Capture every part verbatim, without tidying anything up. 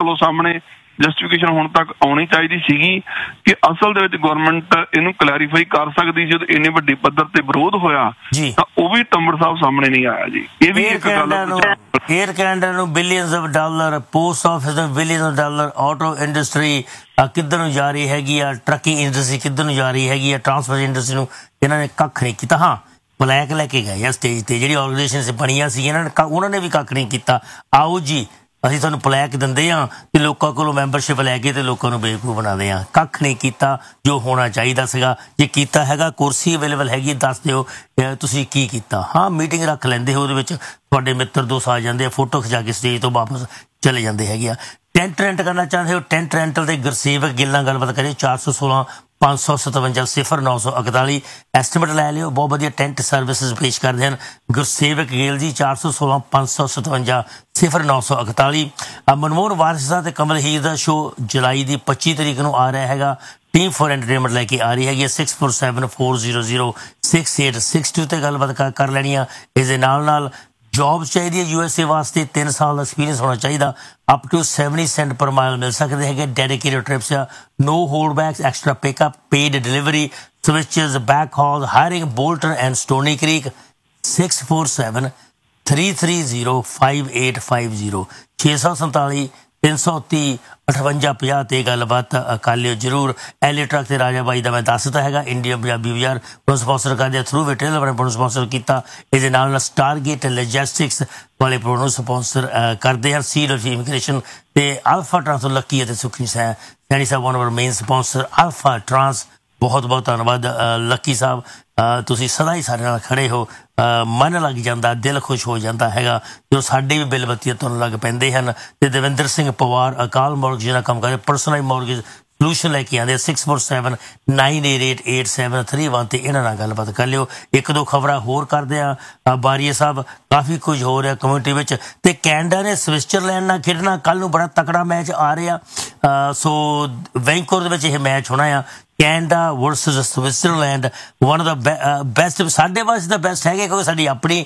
ਵੱਲੋਂ ਸਾਹਮਣੇ ਜਸਟੀਫਿਕੇਸ਼ਨ ਹੁਣ ਤੱਕ ਆਉਣੀ ਚਾਹੀਦੀ ਸੀਗੀ ਕਿ ਅਸਲ ਦੇ ਵਿੱਚ ਗਵਰਨਮੈਂਟ ਇਹਨੂੰ ਕਲੈਰੀਫਾਈ ਕਰ ਸਕਦੀ ਸੀ। ਜਦੋਂ ਇੰਨੀ ਵੱਡੀ ਪੱਧਰ ਤੇ ਵਿਰੋਧ ਹੋਇਆ ਤਾਂ ਉਹ ਵੀ ਟੰਬੜ ਸਾਹਿਬ ਸਾਹਮਣੇ ਨਹੀਂ ਆਇਆ ਜੀ। ਇਹ ਵੀ ਇੱਕ ਗੱਲ ਏਅਰ ਕੈਨੇਡਾ ਨੂੰ billions of dollar, post office ਨੂੰ billions of dollar, auto industry ਕਿੱਧਰ ਨੂੰ ਜਾ ਰਹੀ ਹੈਗੀ ਆ, ਟਰੱਕਿੰਗ ਇੰਡਸਟਰੀ ਕਿੱਧਰ ਨੂੰ ਜਾ ਰਹੀ ਹੈਗੀ ਆ, ਟਰਾਂਸਪੋਰਟ ਇੰਡਸਟਰੀ ਨੂੰ ਇਹਨਾਂ ਨੇ ਕੱਖ ਨਹੀਂ ਕੀਤਾ। ਹਾਂ, ਬਲੈਕ ਲੈ ਕੇ ਗਏ ਆ ਸਟੇਜ ਤੇ, ਜਿਹੜੀ ਆਰਗੇਨਾਈਜੇਸ਼ਨ ਬਣੀਆਂ ਸੀ ਇਹਨਾਂ ਨੇ ਉਹਨਾਂ ਨੇ ਵੀ ਕੱਖ ਨਹੀਂ ਕੀਤਾ। ਆਓ ਜੀ ਅਸੀਂ ਤੁਹਾਨੂੰ ਪਲੈਕ ਦਿੰਦੇ ਹਾਂ ਤੇ ਲੋਕਾਂ ਕੋਲੋਂ ਮੈਂਬਰਸ਼ਿਪ ਲੈ ਕੇ ਤੇ ਲੋਕਾਂ ਨੂੰ ਬੇਵਕੂਫ ਬਣਾਉਂਦੇ ਹਾਂ। ਕੱਖ ਨਹੀਂ ਕੀਤਾ ਜੋ ਹੋਣਾ ਚਾਹੀਦਾ ਸੀਗਾ। ਜੇ ਕੀਤਾ ਹੈਗਾ, ਕੁਰਸੀ ਅਵੇਲੇਬਲ ਹੈਗੀ, ਦੱਸ ਦਿਓ ਤੁਸੀਂ ਕੀ ਕੀਤਾ। ਹਾਂ, ਮੀਟਿੰਗ ਰੱਖ ਲੈਂਦੇ ਹੋ, ਉਹਦੇ ਵਿੱਚ ਤੁਹਾਡੇ ਮਿੱਤਰ ਦੋਸਤ ਆ ਜਾਂਦੇ ਆ, ਫੋਟੋ ਖਿਚਾ ਕੇ ਸਟੇਜ ਤੋਂ ਵਾਪਸ ਚਲੇ ਜਾਂਦੇ ਹੈਗੇ ਆ। ਟੈਂਟ ਰੈਂਟ ਕਰਨਾ ਚਾਹੁੰਦੇ ਹੋ, ਟੈਂਟ ਰੈਂਟਲ ਦੇ ਗੁਰਸੇਵਕ ਗਿੱਲ ਨਾਲ ਗੱਲਬਾਤ ਕਰੀਏ। ਚਾਰ ਸੌ ਸੋਲਾਂ ਪੰਜ ਸੌ ਸਤਵੰਜਾ ਸਿਫਰ ਨੌ ਸੌ ਇਕਤਾਲੀ ਐਸਟੀਮੇਟ ਲੈ ਲਿਓ। ਬਹੁਤ ਵਧੀਆ ਟੈਂਟ ਸਰਵਿਸਿਜ਼ ਪੇਸ਼ ਕਰਦੇ ਹਨ ਗੁਰਸੇਵਕ ਗਿੱਲ ਜੀ। ਚਾਰ ਸੌ ਸੋਲਾਂ ਪੰਜ ਸੌ ਸਤਵੰਜਾ ਸਿਫਰ ਨੌ ਸੌ ਇਕਤਾਲੀ। ਮਨਮੋਹਨ ਵਾਰਿਸ ਦਾ ਤੇ ਕਮਲ ਹੀਰ ਦਾ ਸ਼ੋਅ ਜੁਲਾਈ ਦੀ ਪੱਚੀ ਤਰੀਕ ਨੂੰ ਆ ਰਿਹਾ ਹੈਗਾ। ਟੀਮ ਫੋਰ ਐਂਟਰਟੇਨਮੈਂਟ ਲੈ ਕੇ ਆ ਰਹੀ ਹੈਗੀ। Six four seven four zero zero six eight six to ਤੇ ਗੱਲਬਾਤ ਕਰ ਲੈਣੀ ਆ। ਇਸ ਦੇ ਨਾਲ ਨਾਲ ਜੋਬ ਚਾਹੀਦੀ ਹੈ ਯੂ ਐਸ ਏ ਵਾਸਤੇ, ਤਿੰਨ ਸਾਲ ਦਾ ਐਕਸਪੀਰੀਅੰਸ ਹੋਣਾ ਚਾਹੀਦਾ। ਅਪ ਟੂ ਸੈਵਨਟੀ ਸੈਂਟ ਪਰ ਮਾਈਲ ਮਿਲ ਸਕਦੇ ਹੈਗੇ। ਡੈਡੀਕੇਟਡ ਟ੍ਰਿਪਸ ਆ, ਨੋ hold ਬੈਕਸ, extra pickup, paid delivery, ਸਵਿਚਜ਼, back hall, hiring Bolton and ਸਟੋਨੀ creek. Six four seven three three zero five eight five zero ਛੇ ਸੌ ਸੰਤਾਲੀ ਤਿੰਨ ਸੌ ਤੀਹ ਅਠਵੰਜਾ ਪੰਜਾਹ ਤੇ ਗੱਲਬਾਤ ਕਰ ਲਿਓ ਜ਼ਰੂਰ। ਐਲੀ ਟਰੱਕ ਤੇ ਰਾਜਾ ਬਾਈ ਦਾ ਮੈਂ ਦੱਸ ਦਿੱਤਾ ਹੈਗਾ। ਇੰਡੀਆ ਪੰਜਾਬੀ ਬਾਜ਼ਾਰ ਨੂੰ ਸਪਾਂਸਰ ਕਰਦੇ, ਥਰੂ ਵਿਟੇਲ ਆਪਣੇ ਨੂੰ ਸਪਾਂਸਰ ਕੀਤਾ। ਇਹਦੇ ਨਾਲ ਨਾਲ ਸਟਾਰਗੇਟ ਲੋਜਿਸਟਿਕਸ ਵਾਲੇ ਪ੍ਰੋ ਨੂੰ ਸਪਾਂਸਰ ਕਰਦੇ ਹਨ। ਸੀਡ ਆਫ ਇਮੀਗ੍ਰੇਸ਼ਨ ਤੇ ਅਲਫਾ ਟਰਾਂਸ ਲੱਕੀ ਅਤੇ ਸੁਖਨੀ ਸੈਣੀ ਸੈਣੀ ਸਾਹਿਬ one of main sponsor alpha trans. ਬਹੁਤ ਬਹੁਤ ਧੰਨਵਾਦ ਲੱਕੀ ਸਾਹਿਬ, ਤੁਸੀਂ ਸਦਾ ਹੀ ਸਾਡੇ ਨਾਲ ਖੜ੍ਹੇ ਹੋ। ਮਨ ਲੱਗ ਜਾਂਦਾ, ਦਿਲ ਖੁਸ਼ ਹੋ ਜਾਂਦਾ ਹੈਗਾ ਜੋ ਸਾਡੇ ਵੀ ਬਿੱਲ ਬੱਤੀਆਂ ਤੁਹਾਨੂੰ ਲੱਗ ਪੈਂਦੇ ਹਨ। ਤੇ ਦਵਿੰਦਰ ਸਿੰਘ ਪਵਾਰ ਅਕਾਲ ਮੋਰਗੇਜ ਨਾਲ ਕੰਮ ਕਰਦੇ, ਪਰਸਨਲ ਮੋਰਗੇਜ ਸੋਲੂਸ਼ਨ ਲੈ ਕੇ ਆਉਂਦੇ। Six four seven nine eight eight eight seven three one ਤੇ ਇਹਨਾਂ ਨਾਲ ਗੱਲਬਾਤ ਕਰ ਲਿਓ। ਇੱਕ ਦੋ ਖਬਰਾਂ ਹੋਰ ਕਰਦੇ ਆ ਬਾਰੀਆ ਸਾਹਿਬ। ਕਾਫੀ ਕੁਝ ਹੋ ਰਿਹਾ ਕਮਿਊਨਿਟੀ ਵਿੱਚ ਤੇ ਕੈਨੇਡਾ ਨੇ ਸਵਿਟਜ਼ਰਲੈਂਡ ਨਾਲ ਖੇਡਣਾ। ਕੱਲ੍ਹ ਨੂੰ ਬੜਾ ਤਕੜਾ ਮੈਚ ਆ ਰਿਹਾ। ਸੋ ਵੈਂਕੂਵਰ ਦੇ ਵਿੱਚ ਇਹ ਮੈਚ ਹੋਣਾ ਆ। Canada versus Switzerland, one of the best, ਸਾਡੇ ਵਾਸਤੇ ਤਾਂ ਬੈਸਟ ਹੈਗੇ ਕਿਉਂਕਿ ਸਾਡੀ ਆਪਣੀ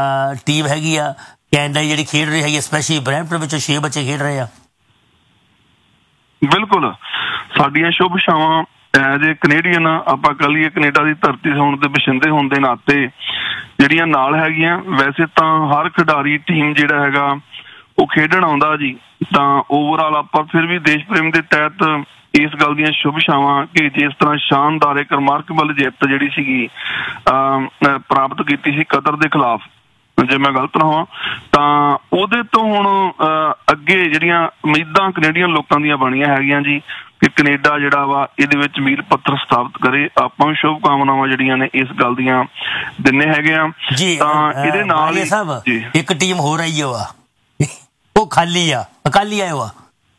ਟੀਮ ਹੈਗੀ ਆ ਕੈਨੇਡਾ ਜਿਹੜੀ ਖੇਡ ਰਹੀ ਹੈਗੀ। ਸਪੈਸ਼ਲੀ ਬਰੈਂਪਟਨ ਵਿੱਚੋਂ ਛੇ ਬੱਚੇ ਖੇਡ ਰਹੇ ਆ। ਬਿਲਕੁਲ, ਸਾਡੀਆਂ ਸ਼ੁਭ ਇਛਾਵਾਂ ਐਜ ਏ ਕਨੇਡੀਅਨ ਆਪਾਂ ਕਹਿ ਲਈਏ ਕਨੇਡਾ ਦੀ ਧਰਤੀ ਹੋਣ ਦੇ ਵਸਿੰਦੇ ਹੋਣ ਦੇ ਨਾਤੇ ਜਿਹੜੀਆਂ ਨਾਲ ਹੈਗੀਆਂ। ਵੈਸੇ ਤਾਂ ਹਰ ਖਿਡਾਰੀ ਟੀਮ ਜਿਹੜਾ ਹੈਗਾ ਉਹ ਖੇਡਣ ਆਉਂਦਾ ਜੀ, ਤਾਂ ਓਵਰਆਲ ਆਪਾਂ ਫਿਰ ਵੀ ਦੇਸ਼ ਪ੍ਰੇਮ ਦੇ ਤਹਿਤ ਇਸ ਗੱਲ ਦੀਆਂ ਸ਼ੁਭ ਇਛਾਵਾਂ ਕਿ ਜਿਸ ਤਰ੍ਹਾਂ ਸ਼ਾਨਦਾਰ ਇੱਕ ਰਿਮਾਰਕੇਬਲ ਜਿੱਤ ਜਿਹੜੀ ਸੀਗੀ ਪ੍ਰਾਪਤ ਕੀਤੀ ਸੀ ਕਤਰ ਦੇ ਖਿਲਾਫ, ਜੇ ਮੈਂ ਗਲਤ ਨਾ ਹੋਵਾਂ, ਤਾਂ ਉਹਦੇ ਤੋਂ ਹੁਣ ਅੱਗੇ ਜਿਹੜੀਆਂ ਉਮੀਦਾਂ ਕੈਨੇਡੀਅਨ ਲੋਕਾਂ ਦੀਆਂ ਬਣੀਆਂ ਹੈਗੀਆਂ ਜੀ ਕਿ ਕੈਨੇਡਾ ਜਿਹੜਾ ਵਾ ਇਹਦੇ ਵਿੱਚ ਮੀਲ ਪੱਥਰ ਸਥਾਪਿਤ ਕਰੇ। ਆਪਾਂ ਵੀ ਸ਼ੁਭ ਕਾਮਨਾਵਾਂ ਜਿਹੜੀਆਂ ਨੇ ਇਸ ਗੱਲ ਦੀਆਂ ਦਿੰਦੇ ਹੈਗੇ ਆ। ਤਾਂ ਇਹਦੇ ਨਾਲ ਹੀ ਇੱਕ ਟੀਮ ਹੋ ਰਹੀ ਆ, ਉਹ ਖਾਲੀ ਆ, ਅਕਾਲੀ ਆਏ ਵਾ।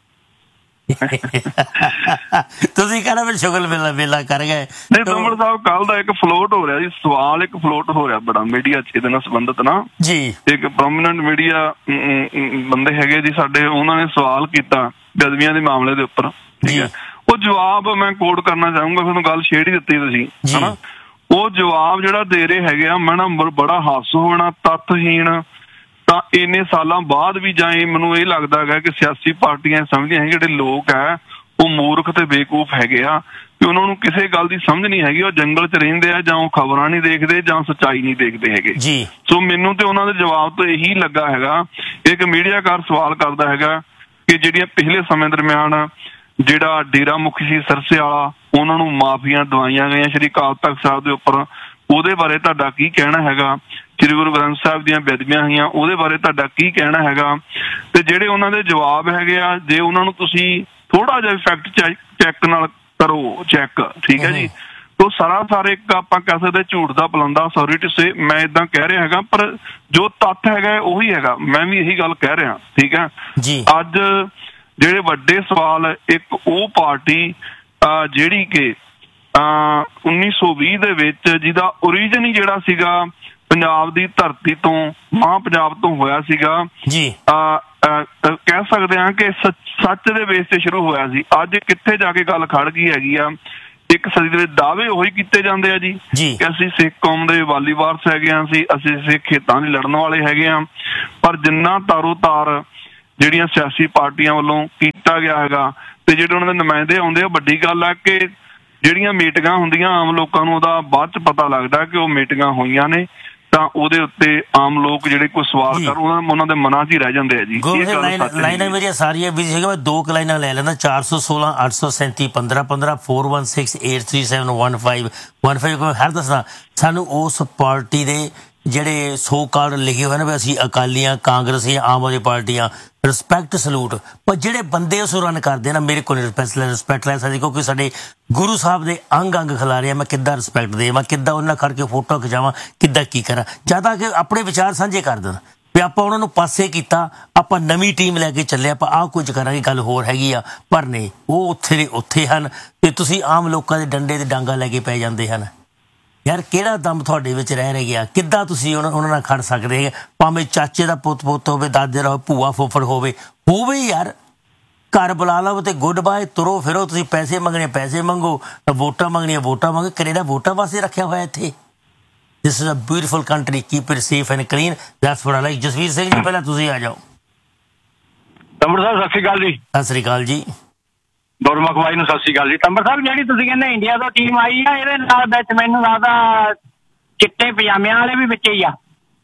ਤੁਸੀਂ ਕਹਿੰਦਾ ਫਿਰ ਸ਼ੁਗਲ ਵੇਲਾ ਵੇਲਾ ਕਰ ਗਏ। ਨਹੀਂ ਤੰਮੜ ਸਾਹਿਬ, ਕੱਲ ਦਾ ਇੱਕ ਫਲੋਟ ਹੋ ਰਿਹਾ ਜੀ, ਸਵਾਲ ਇੱਕ ਫਲੋਟ ਹੋ ਰਿਹਾ ਬੜਾ ਮੀਡੀਆ ਚ ਇਹਦੇ ਨਾਲ ਸੰਬੰਧਿਤ ਨਾ ਜੀ। ਇੱਕ ਪ੍ਰੋਮੀਨੈਂਟ ਮੀਡੀਆ ਬੰਦੇ ਹੈਗੇ ਜੀ ਸਾਡੇ, ਉਹਨਾਂ ਨੇ ਸਵਾਲ ਕੀਤਾ ਬੇਅਦਬੀਆਂ ਦੇ ਮਾਮਲੇ ਦੇ ਉੱਪਰ, ਠੀਕ ਹੈ। ਉਹ ਜਵਾਬ ਮੈਂ ਕੋਟ ਕਰਨਾ ਚਾਹੂੰਗਾ, ਤੁਹਾਨੂੰ ਗੱਲ ਛੇੜ ਹੀ ਦਿੱਤੀ ਤੁਸੀਂ ਹਨਾ। ਉਹ ਜਵਾਬ ਜਿਹੜਾ ਦੇ ਰਹੇ ਹੈਗੇ ਆ, ਮੈਂ ਨਾ ਬੜਾ ਹਾਸੋ ਹੋਣਾ, ਤੱਥਹੀਣ। ਤਾਂ ਇੰਨੇ ਸਾਲਾਂ ਬਾਅਦ ਵੀ ਜਾਂ ਮੈਨੂੰ ਇਹ ਲੱਗਦਾ ਹੈਗਾ ਕਿ ਸਿਆਸੀ ਪਾਰਟੀਆਂ ਸਮਝਦੀਆਂ ਹੈਗੀਆਂ ਜਿਹੜੇ ਲੋਕ ਹੈ ਉਹ ਮੂਰਖ ਤੇ ਬੇਵਕੂਫ ਹੈਗੇ ਆ ਕਿ ਉਹਨਾਂ ਨੂੰ ਕਿਸੇ ਗੱਲ ਦੀ ਸਮਝ ਨਹੀਂ ਹੈਗੀ। ਉਹ ਜੰਗਲ ਚ ਰਹਿੰਦੇ ਆ, ਜਾਂ ਉਹ ਖਬਰਾਂ ਨਹੀਂ ਦੇਖਦੇ, ਜਾਂ ਸੱਚਾਈ ਨਹੀਂ ਦੇਖਦੇ ਹੈਗੇ। ਸੋ ਮੈਨੂੰ ਤੇ ਉਹਨਾਂ ਦੇ ਜਵਾਬ ਤੋਂ ਇਹੀ ਲੱਗਾ ਹੈਗਾ। ਇੱਕ ਮੀਡੀਆਕਾਰ ਸਵਾਲ ਕਰਦਾ ਹੈਗਾ ਕਿ ਜਿਹੜੀਆਂ ਪਿਛਲੇ ਸਮੇਂ ਦਰਮਿਆਨ ਜਿਹੜਾ ਡੇਰਾ ਮੁਖੀ ਸੀ ਸਰਸੇ ਵਾਲਾ, ਉਹਨਾਂ ਨੂੰ ਮਾਫੀਆਂ ਦਵਾਈਆਂ ਗਈਆਂ ਸ਼੍ਰੀ ਅਕਾਲ ਤਖ਼ਤ ਸਾਹਿਬ ਦੇ ਉੱਪਰ, ਉਹਦੇ ਬਾਰੇ ਤੁਹਾਡਾ ਕੀ ਕਹਿਣਾ ਹੈਗਾ? ਸ਼੍ਰੀ ਗੁਰੂ ਗ੍ਰੰਥ ਸਾਹਿਬ ਦੀਆਂ ਬੇਅਦਬੀਆਂ ਹੋਈਆਂ, ਉਹਦੇ ਬਾਰੇ ਤੁਹਾਡਾ ਕੀ ਕਹਿਣਾ ਹੈਗਾ? ਤੇ ਜਿਹੜੇ ਉਹਨਾਂ ਦੇ ਜਵਾਬ ਹੈਗੇ ਆ, ਜੇ ਉਹਨਾਂ ਨੂੰ ਤੁਸੀਂ ਥੋੜਾ ਜਿਹਾ ਫੈਕਟ ਚੈੱਕ ਨਾਲ ਕਰੋ ਚੈੱਕ, ਠੀਕ ਹੈ ਜੀ, ਤੋ ਸਰਾਸਰ ਇੱਕ ਆਪਾਂ ਕਹਿ ਸਕਦੇ ਝੂਠ ਦਾ ਪਲੰਦਾ, ਸੌਰੀ ਟੂ ਸੇ ਮੈਂ ਏਦਾਂ ਕਹਿ ਰਿਹਾ ਹੈਗਾ, ਪਰ ਜੋ ਤੱਥ ਹੈਗਾ ਉਹੀ ਹੈਗਾ। ਮੈਂ ਵੀ ਇਹੀ ਗੱਲ ਕਹਿ ਰਿਹਾ, ਠੀਕ ਹੈ ਜੀ। ਅੱਜ ਜਿਹੜੇ ਵੱਡੇ ਸਵਾਲ, ਇੱਕ ਉਹ ਪਾਰਟੀ ਜਿਹੜੀ ਕਿ ਉੱਨੀ ਸੌ ਵੀਹ ਦੇ ਵਿੱਚ ਜਿਹਦਾ ਓਰੀਜਨ ਹੀ ਜਿਹੜਾ ਸੀਗਾ ਪੰਜਾਬ ਦੀ ਧਰਤੀ ਤੋਂ, ਮਾਂ ਪੰਜਾਬ ਤੋਂ ਹੋਇਆ ਸੀਗਾ ਜੀ, ਕਹਿ ਸਕਦੇ ਹਾਂ ਕਿ ਸੱਚ ਦੇ ਬੇਸ ਤੇ ਸ਼ੁਰੂ ਹੋਇਆ ਸੀ। ਅੱਜ ਕਿੱਥੇ ਜਾ ਕੇ ਗੱਲ ਖੜ ਗਈ ਹੈਗੀ ਆ। ਇੱਕ ਸਦੀ ਦੇ ਵਿੱਚ ਦਾਅਵੇ ਉਹੀ ਕੀਤੇ ਜਾਂਦੇ ਆ ਜੀ ਕਿ ਅਸੀਂ ਸਿੱਖ ਕੌਮ ਦੇ ਵਾਲੀ ਵਾਰਸ ਹੈਗੇ ਆ, ਅਸੀਂ ਅਸੀਂ ਸਿੱਖ ਖੇਤਾਂ ਲਈ ਲੜਨ ਵਾਲੇ ਹੈਗੇ ਆ, ਪਰ ਜਿੰਨਾ ਤਾਰੋ ਤਾਰ ਜਿਹੜੀਆਂ ਸਿਆਸੀ ਪਾਰਟੀਆਂ ਵੱਲੋਂ ਕੀਤਾ ਗਿਆ ਹੈਗਾ ਤੇ ਜਿਹੜੇ ਉਹਨਾਂ ਦੇ ਨੁਮਾਇੰਦੇ ਆਉਂਦੇ ਆ, ਵੱਡੀ ਗੱਲ ਆ ਕਿ ਜਿਹੜੀਆਂ ਮੀਟਿੰਗਾਂ ਹੁੰਦੀਆਂ ਆਮ ਲੋਕਾਂ ਨੂੰ ਉਹਦਾ ਬਾਅਦ ਚ ਪਤਾ ਲੱਗਦਾ ਕਿ ਉਹ ਮੀਟਿੰਗਾਂ ਹੋਈਆਂ ਨੇ, ਤਾਂ ਉਹਦੇ ਉੱਤੇ ਆਮ ਲੋਕ ਜਿਹੜੇ ਕੋਈ ਸਵਾਲ ਕਰ ਉਹਨਾਂ ਦੇ ਮਨਾਂ 'ਚ ਹੀ ਰਹਿ ਜਾਂਦੇ ਆ ਜੀ। ਲਾਈਨਾਂ ਮੇਰੀਆਂ ਸਾਰੀਆਂ ਬਿਜ਼ੀ ਹੈਗਾ, ਮੈਂ ਦੋ ਕੁ ਲਾਈਨਾਂ ਲੈ ਲੈਂਦਾ। ਚਾਰ ਸੌ ਸੋਲਾਂ ਅੱਠ ਸੌ ਸੈਂਤੀ ਪੰਦਰਾਂ ਪੰਦਰਾਂ four one six eight three seven one five one five ਹਰ ਦੱਸਣਾ ਸਾਨੂੰ ਉਸ ਪਾਰਟੀ ਦੇ ਜਿਹੜੇ ਸੋ ਕਾਰਡ ਲਿਖੇ ਹੋਏ ਨੇ ਵੀ ਅਸੀਂ ਅਕਾਲੀਆਂ, ਕਾਂਗਰਸੀ, ਆਮ ਆਦਮੀ ਪਾਰਟੀਆਂ, ਰਿਸਪੈਕਟ ਸਲੂਟ, ਪਰ ਜਿਹੜੇ ਬੰਦੇ ਉਸ ਰਨ ਕਰਦੇ ਨਾ ਮੇਰੇ ਕੋਲ ਰਿਸਪੈਕਟ ਲੈ ਰਿਸਪੈਕਟ ਲੈ ਸਕਦੀ, ਕਿਉਂਕਿ ਸਾਡੇ ਗੁਰੂ ਸਾਹਿਬ ਦੇ ਅੰਗ ਅੰਗ ਖਿਲਾ ਰਹੇ ਆ। ਮੈਂ ਕਿੱਦਾਂ ਰਿਸਪੈਕਟ ਦੇਵਾਂ, ਕਿੱਦਾਂ ਉਹਨਾਂ ਖੜ ਕੇ ਫੋਟੋ ਖਿਚਾਵਾਂ, ਕਿੱਦਾਂ ਕੀ ਕਰਾਂ, ਜ਼ਿਆਦਾ ਕਿ ਆਪਣੇ ਵਿਚਾਰ ਸਾਂਝੇ ਕਰ ਦੇਣ ਵੀ ਆਪਾਂ ਉਹਨਾਂ ਨੂੰ ਪਾਸੇ ਕੀਤਾ, ਆਪਾਂ ਨਵੀਂ ਟੀਮ ਲੈ ਕੇ ਚੱਲੇ, ਆਪਾਂ ਆਹ ਕੁਝ ਕਰਾਂਗੇ, ਗੱਲ ਹੋਰ ਹੈਗੀ ਆ। ਪਰ ਨਹੀਂ, ਉਹ ਉੱਥੇ ਦੇ ਉੱਥੇ ਹਨ ਤੇ ਤੁਸੀਂ ਆਮ ਲੋਕਾਂ ਦੇ ਡੰਡੇ ਤੇ ਡਾਂਗਾ ਲੈ ਕੇ ਪੈ ਜਾਂਦੇ ਹਨ। ਯਾਰ ਕਿਹੜਾ ਦਮ ਤੁਹਾਡੇ ਵਿੱਚ ਰਹਿ ਰਹਿ ਗਿਆ? ਕਿੱਦਾਂ ਤੁਸੀਂ ਉਹਨਾਂ ਉਹਨਾਂ ਨਾਲ ਖੜ ਸਕਦੇ ਹੈਗੇ? ਭਾਵੇਂ ਚਾਚੇ ਦਾ ਪੁੱਤ ਪੁੱਤ ਹੋਵੇ, ਦਾਦੇ ਦਾ ਭੂਆ ਫੁੱਫੜ ਹੋਵੇ ਹੋਵੇ ਯਾਰ, ਘਰ ਬੁਲਾ ਲਓ ਤੇ ਗੁੱਡ ਬਾਏ, ਤੁਰੋ ਫਿਰੋ। ਤੁਸੀਂ ਪੈਸੇ ਮੰਗਣੇ ਪੈਸੇ ਮੰਗੋ, ਵੋਟਾਂ ਮੰਗਣੀਆਂ ਵੋਟਾਂ ਮੰਗੋ। ਕੈਨੇਡਾ ਵੋਟਾਂ ਵਾਸਤੇ ਰੱਖਿਆ ਹੋਇਆ ਇੱਥੇ। This is a beautiful country, keep it safe and clean, that's what I like. Jasvir Singh ji ਪਹਿਲਾਂ ਤੁਸੀਂ ਆ ਜਾਓ। ਤੰਬਰ ਸਾਹਿਬ ਸਤਿ ਸ਼੍ਰੀ ਅਕਾਲ ਜੀ। ਸਤਿ ਸ਼੍ਰੀ ਅਕਾਲ ਜੀ। ਗੁਰਮੁਖ ਬਾਈ ਨੂੰ ਸਤਿ ਸ਼੍ਰੀ ਅਕਾਲ ਜੀ। ਤੰਬਰ ਸਾਹਿਬ ਜਿਹੜੀ ਤੁਸੀਂ ਕਹਿੰਦੇ ਇੰਡੀਆ ਤੋਂ ਟੀਮ ਆਈ ਆ, ਇਹਦੇ ਨਾਲ ਵਿੱਚ ਮੈਨੂੰ ਲੱਗਦਾ ਚਿੱਟੇ ਪਜਾਮਿਆਂ ਵਾਲੇ ਵੀ ਵਿੱਚ ਹੀ ਆ।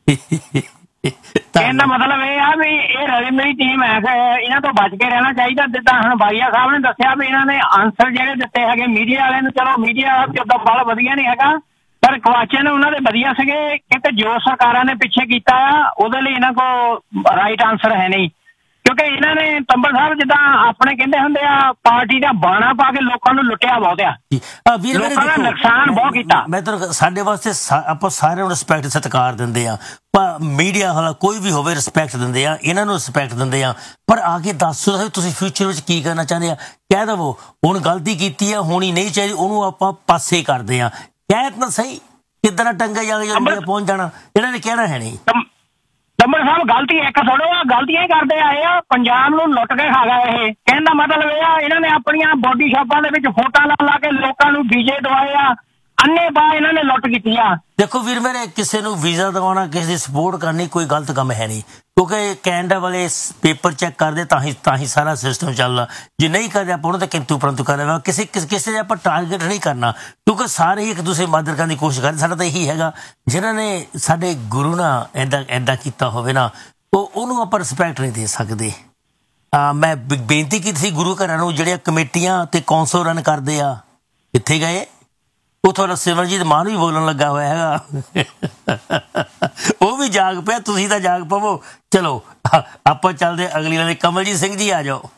ਕਹਿਣ ਦਾ ਮਤਲਬ ਇਹ ਆ ਵੀ ਇਹ ਰਲੀ ਮਿਲੀ ਟੀਮ ਹੈ, ਇਹਨਾਂ ਤੋਂ ਬਚ ਕੇ ਰਹਿਣਾ ਚਾਹੀਦਾ। ਜਿੱਦਾਂ ਹੁਣ ਬਾਈਆ ਸਾਹਿਬ ਨੇ ਦੱਸਿਆ ਵੀ ਇਹਨਾਂ ਨੇ ਆਂਸਰ ਜਿਹੜੇ ਦਿੱਤੇ ਹੈਗੇ ਮੀਡੀਆ ਵਾਲਿਆਂ ਨੂੰ, ਚਲੋ ਮੀਡੀਆ ਉਦਾਂ ਬੜਾ ਵਧੀਆ ਨਹੀਂ ਹੈਗਾ, ਪਰ ਕੁਐਸਚਨ ਉਹਨਾਂ ਦੇ ਵਧੀਆ ਸੀਗੇ। ਕਿਤੇ ਜੋ ਸਰਕਾਰਾਂ ਨੇ ਪਿੱਛੇ ਕੀਤਾ ਆ ਉਹਦੇ ਲਈ ਇਹਨਾਂ ਕੋਲ ਰਾਈਟ ਆਂਸਰ ਹੈ ਨਹੀਂ, ਕਿਉਂਕਿ ਇਹਨਾਂ ਨੇ ਤੰਬਰ ਸਾਹਿਬ ਜਿੱਦਾਂ ਆਪਣੇ ਕਹਿੰਦੇ ਹੁੰਦੇ ਆ ਪਾਰਟੀ ਦਾ ਬਾਣਾ ਪਾ ਕੇ ਲੋਕਾਂ ਨੂੰ ਲੁੱਟਿਆ ਬਹੁਤ ਆ, ਲੋਕਾਂ ਦਾ ਨੁਕਸਾਨ ਬਹੁਤ ਕੀਤਾ। ਮੈਂ ਤੁਹਾਨੂੰ ਸਾਡੇ ਵਾਸਤੇ ਆਪਾਂ ਸਾਰਿਆਂ ਨੂੰ ਰਿਸਪੈਕਟ ਸਤਿਕਾਰ ਦਿੰਦੇ ਆ, ਪਰ ਮੀਡੀਆ ਵਾਲਾ ਕੋਈ ਵੀ ਹੋਵੇ ਰਿਸਪੈਕਟ ਦਿੰਦੇ ਆ, ਇਹਨਾਂ ਨੂੰ ਰਿਸਪੈਕਟ ਦਿੰਦੇ ਆ। ਪਰ ਆ ਕੇ ਦੱਸੋ ਤੁਸੀਂ ਫਿਊਚਰ ਵਿੱਚ ਕੀ ਕਰਨਾ ਚਾਹੁੰਦੇ ਆ? ਕਹਿ ਦੇਵੋ ਹੁਣ ਗਲਤੀ ਕੀਤੀ ਆ, ਹੋਣੀ ਨਹੀਂ ਚਾਹੀਦੀ, ਉਹਨੂੰ ਆਪਾਂ ਪਾਸੇ ਕਰਦੇ ਆ। ਕਹਿ ਤਾਂ ਸਹੀ, ਕਿੱਦਾਂ ਟੰਗੇ ਜਾ ਕੇ ਪਹੁੰਚ ਜਾਣਾ, ਇਹਨਾਂ ਨੇ ਕਹਿਣਾ ਹੈ ਨਹੀਂ। ਤੰਬਰ ਸਾਹਿਬ ਗਲਤੀ ਇੱਕ ਥੋੜੋ ਆ, ਗਲਤੀਆਂ ਹੀ ਕਰਦੇ ਆਏ ਆ। ਪੰਜਾਬ ਨੂੰ ਲੁੱਟ ਕੇ ਖਾ ਗਏ। ਇਹ ਕਹਿਣ ਦਾ ਮਤਲਬ ਇਹ ਆ ਇਹਨਾਂ ਨੇ ਆਪਣੀਆਂ ਬੋਡੀ ਸ਼ਾਪਾਂ ਦੇ ਵਿੱਚ ਫੋਟਾਂ ਲਾ ਲਾ ਕੇ ਲੋਕਾਂ ਨੂੰ ਵੀਜ਼ੇ ਦਵਾਏ ਆ, ਅੰਨੇ ਬਾਹ ਇਹਨਾਂ ਨੇ ਲੁੱਟ ਕੀਤੀ ਆ। ਦੇਖੋ ਵੀਰ ਮੇਰੇ, ਕਿਸੇ ਨੂੰ ਵੀਜ਼ਾ ਦਵਾਉਣਾ, ਕਿਸੇ ਦੀ ਸਪੋਰਟ ਕਰਨੀ ਕੋਈ ਗਲਤ ਕੰਮ ਹੈ ਨਹੀਂ, ਕਿਉਂਕਿ ਕੈਨੇਡਾ ਵਾਲੇ ਪੇਪਰ ਚੈੱਕ ਕਰਦੇ ਤਾਂ ਹੀ ਤਾਂ ਹੀ ਸਾਰਾ ਸਿਸਟਮ ਚੱਲਦਾ। ਜੇ ਨਹੀਂ ਕਰਦੇ ਆਪਾਂ ਉਹਨਾਂ ਤੇ ਕਿੰਤੂ ਪਰੰਤੂ ਕਰਨਾ, ਕਿਸੇ ਕਿਸੇ ਦੇ ਆਪਾਂ ਟਾਰਗੇਟ ਨਹੀਂ ਕਰਨਾ, ਕਿਉਂਕਿ ਸਾਰੇ ਹੀ ਇੱਕ ਦੂਸਰੇ ਮਦਦ ਕਰਨ ਦੀ ਕੋਸ਼ਿਸ਼ ਕਰਦੇ। ਸਾਡਾ ਤਾਂ ਇਹੀ ਹੈਗਾ, ਜਿਹਨਾਂ ਨੇ ਸਾਡੇ ਗੁਰੂ ਨਾਲ ਇੱਦਾਂ ਇੱਦਾਂ ਕੀਤਾ ਹੋਵੇ ਨਾ, ਉਹ ਉਹਨੂੰ ਆਪਾਂ ਰਿਸਪੈਕਟ ਨਹੀਂ ਦੇ ਸਕਦੇ। ਮੈਂ ਬੇਨਤੀ ਕੀਤੀ ਸੀ ਗੁਰੂ ਘਰਾਂ ਨੂੰ, ਜਿਹੜੀਆਂ ਕਮੇਟੀਆਂ ਤੇ ਕੌਂਸਲ ਰਨ ਕਰਦੇ ਆ, ਕਿੱਥੇ ਗਏ? ਉਹ ਤੁਹਾਡਾ ਸਿਮਰਜੀਤ ਮਾਨ ਵੀ ਬੋਲਣ ਲੱਗਾ ਹੋਇਆ ਹੈਗਾ, ਉਹ ਵੀ ਜਾਗ ਪਿਆ, ਤੁਸੀਂ ਤਾਂ ਜਾਗ ਪਵੋ। ਚਲੋ ਆਪਾਂ ਚੱਲਦੇ ਅਗਲੀ ਵਾਲੇ। ਕਮਲਜੀਤ ਸਿੰਘ ਜੀ ਆ ਜਾਓ।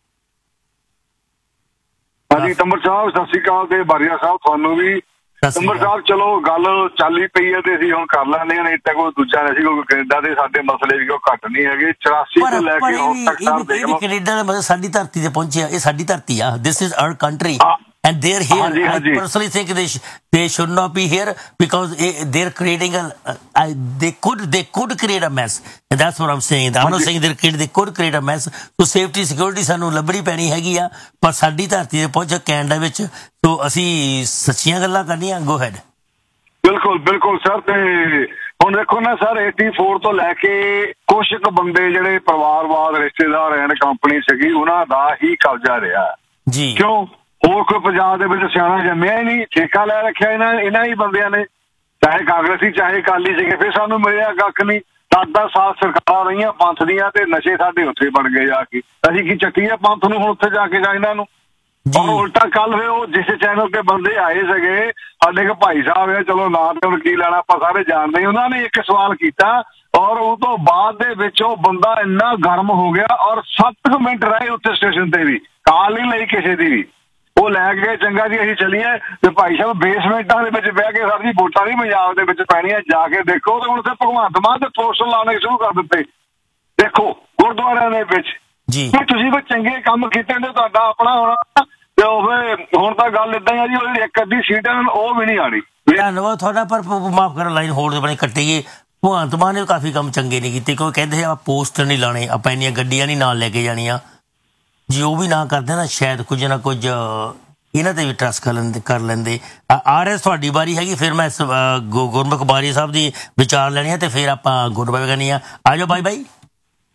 ਹਾਂਜੀ ਤੰਬਰ ਸਾਹਿਬ ਸਤਿ ਸ਼੍ਰੀ ਅਕਾਲ, ਤੇ ਬਾਰੀਆ ਸਾਹਿਬ ਤੁਹਾਨੂੰ ਵੀ। ਤੰਬਰ ਸਾਹਿਬ ਚਲੋ ਗੱਲ ਚੱਲ ਹੀ ਪਈ ਹੈ ਤੇ ਅਸੀਂ ਹੁਣ ਕਰ ਲੈਂਦੇ ਹਾਂ, ਨਹੀਂ ਤਾਂ ਕੋਈ ਦੂਜਾ ਨਹੀਂ ਸੀ, ਕਿਉਂਕਿ ਕੈਨੇਡਾ ਦੇ ਸਾਡੇ ਮਸਲੇ ਵੀ ਕੋਈ ਘੱਟ ਨਹੀਂ ਹੈਗੇ। ਚੁਰਾਸੀ ਤੋਂ ਲੈ ਕੇ ਹੁਣ ਤੱਕ ਸਾਹਿਬ ਦੇਖ ਲਓ, ਕੈਨੇਡਾ ਦਾ ਮਤਲਬ ਸਾਡੀ ਧਰਤੀ ਤੇ ਪਹੁੰਚਿਆ, ਇਹ ਸਾਡੀ ਧਰਤੀ ਆ। This is our country and they're here. ਹਾਂਜੀ, ਹਾਂਜੀ। I personally think they sh they should not be here because they're creating a uh, I, they could they could create a mess, and that's what I'm saying. I'm not saying they're creating, they could create a mess. So safety security ਸਾਨੂੰ ਲੱਭਣੀ ਪੈਣੀ ਹੈਗੀ ਆ, ਪਰ ਸਾਡੀ ਧਰਤੀ ਤੇ ਪਹੁੰਚ ਕੈਨੇਡਾ ਵਿੱਚ, ਸੋ ਅਸੀਂ ਸੱਚੀਆਂ ਗੱਲਾਂ ਕਰਨੀਆਂ। Go ahead. ਬਿਲਕੁਲ ਬਿਲਕੁਲ ਸਰ। ਤੇ ਹੁਣ ਦੇਖੋ ਨਾ ਸਰ, ਚੁਰਾਸੀ ਤੋਂ ਲੈ ਕੇ ਕੁਛ ਕੁ ਬੰਦੇ ਜਿਹੜੇ ਪਰਿਵਾਰਵਾਦ ਰਿਸ਼ਤੇਦਾਰ ਐਂਡ ਕੰਪਨੀ ਸੀਗੀ, ਉਹਨਾਂ ਦਾ ਹੀ ਕਬਜ਼ਾ ਰਿਹਾ ਜੀ। ਕਿਉਂ? ਹੋਰ ਕੋਈ ਪੰਜਾਬ ਦੇ ਵਿੱਚ ਸਿਆਣਾ ਜੰਮਿਆ ਹੀ ਨਹੀਂ, ਠੇਕਾ ਲੈ ਰੱਖਿਆ ਇਹਨਾਂ ਇਹਨਾਂ ਹੀ ਬੰਦਿਆਂ ਨੇ, ਚਾਹੇ ਕਾਂਗਰਸੀ ਚਾਹੇ ਅਕਾਲੀ ਸੀਗੇ। ਫਿਰ ਸਾਨੂੰ ਮਿਲਿਆ ਕੱਖ ਨਹੀਂ। ਦਸ ਦਸ ਸਾਲ ਸਰਕਾਰਾਂ ਰਹੀਆਂ ਪੰਥ ਦੀਆਂ, ਤੇ ਨਸ਼ੇ ਸਾਡੇ ਉੱਥੇ ਬਣ ਗਏ ਜਾ ਕੇ। ਅਸੀਂ ਕੀ ਚੱਕੀ ਆ ਪੰਥ ਨੂੰ ਹੁਣ ਉੱਥੇ ਜਾ ਕੇ ਜਾ ਇਹਨਾਂ ਨੂੰ। ਔਰ ਉਲਟਾ ਕੱਲ ਫਿਰ ਉਹ ਜਿਸ ਚੈਨਲ ਤੇ ਬੰਦੇ ਆਏ ਸੀਗੇ, ਸਾਡੇ ਇੱਕ ਭਾਈ ਸਾਹਿਬ ਆ, ਚਲੋ ਨਾਂ ਤੇ ਹੁਣ ਕੀ ਲੈਣਾ, ਆਪਾਂ ਸਾਰੇ ਜਾਣਦੇ, ਉਹਨਾਂ ਨੇ ਇੱਕ ਸਵਾਲ ਕੀਤਾ, ਔਰ ਉਹ ਤੋਂ ਬਾਅਦ ਦੇ ਵਿੱਚ ਉਹ ਬੰਦਾ ਇੰਨਾ ਗਰਮ ਹੋ ਗਿਆ, ਔਰ ਸੱਤ ਮਿੰਟ ਰਹੇ ਉੱਥੇ ਸਟੇਸ਼ਨ ਤੇ ਵੀ, ਕਾਲ ਨਹੀਂ ਲਈ ਕਿਸੇ ਦੀ ਵੀ। ਉਹ ਲੈ ਕੇ ਚੰਗਾ ਜੀ ਅਸੀਂ ਚੱਲੀਏ, ਤੇ ਭਾਈ ਸਾਹਿਬ ਬੇਸਮੈਂਟਾਂ ਦੇ ਵਿੱਚ ਬਹਿ ਕੇ ਸਰ ਜੀ ਵੋਟਾਂ ਨਹੀਂ ਪੰਜਾਬ ਦੇ ਵਿੱਚ ਪੈਣੀਆਂ, ਜਾ ਕੇ ਦੇਖੋ। ਤੇ ਹੁਣ ਉੱਥੇ ਭਗਵੰਤ ਮਾਨ ਦੇ ਪੋਸਟਰ ਲਾਉਣੇ ਸ਼ੁਰੂ ਕਰ ਦਿੱਤੇ, ਦੇਖੋ ਗੁਰਦੁਆਰਿਆਂ ਦੇ ਵਿੱਚ ਜੀ। ਤੁਸੀਂ ਕੋਈ ਚੰਗੇ ਕੰਮ ਕੀਤੇ ਨੇ, ਤੁਹਾਡਾ ਆਪਣਾ ਹੋਣਾ, ਤੇ ਉਹ ਹੁਣ ਤਾਂ ਗੱਲ ਏਦਾਂ ਆ ਜੀ, ਉਹ ਇੱਕ ਅੱਧੀ ਸੀਟ ਉਹ ਵੀ ਨਹੀਂ ਆਣੀ। ਧੰਨਵਾਦ ਤੁਹਾਡਾ, ਪਰ ਮਾਫ ਕਰੋ ਲਾਈਨ ਹੋਲਡ ਬਣੀ ਕੱਟੀ ਗਈ। ਭਗਵੰਤ ਮਾਨ ਨੇ ਕਾਫੀ ਕੰਮ ਚੰਗੇ ਨਹੀਂ ਕੀਤੇ, ਕਿਉਂਕਿ ਕਹਿੰਦੇ ਆ ਪੋਸਟਰ ਨਹੀਂ ਲਾਉਣੇ, ਆਪਾਂ ਇੰਨੀਆਂ ਗੱਡੀਆਂ ਨਹੀਂ ਨਾਲ ਲੈ ਕੇ ਜਾਣੀਆਂ। ਜੇ ਉਹ ਵੀ ਨਾ ਕਰਦੇ ਨਾ, ਸ਼ਾਇਦ ਕੁਝ ਨਾ ਕੁਝ ਇਹਨਾਂ ਤੇ ਵੀ ਟਰੱਸਟ ਕਰ ਲੈਂਦੇ ਕਰ ਲੈਂਦੇ ਆਰ ਐਸ ਤੁਹਾਡੀ ਵਾਰੀ ਹੈਗੀ, ਫਿਰ ਮੈਂ ਗੁਰਮੁਖ ਬਾਰੀ ਸਾਹਿਬ ਦੀ ਵਿਚਾਰ ਲੈਣੀ ਆ, ਤੇ ਫਿਰ ਆਪਾਂ ਗੁੱਡ ਬਾਏ ਕਰਨੀ ਆ। ਆ ਜਾਓ ਬਾਈ ਬਾਈ।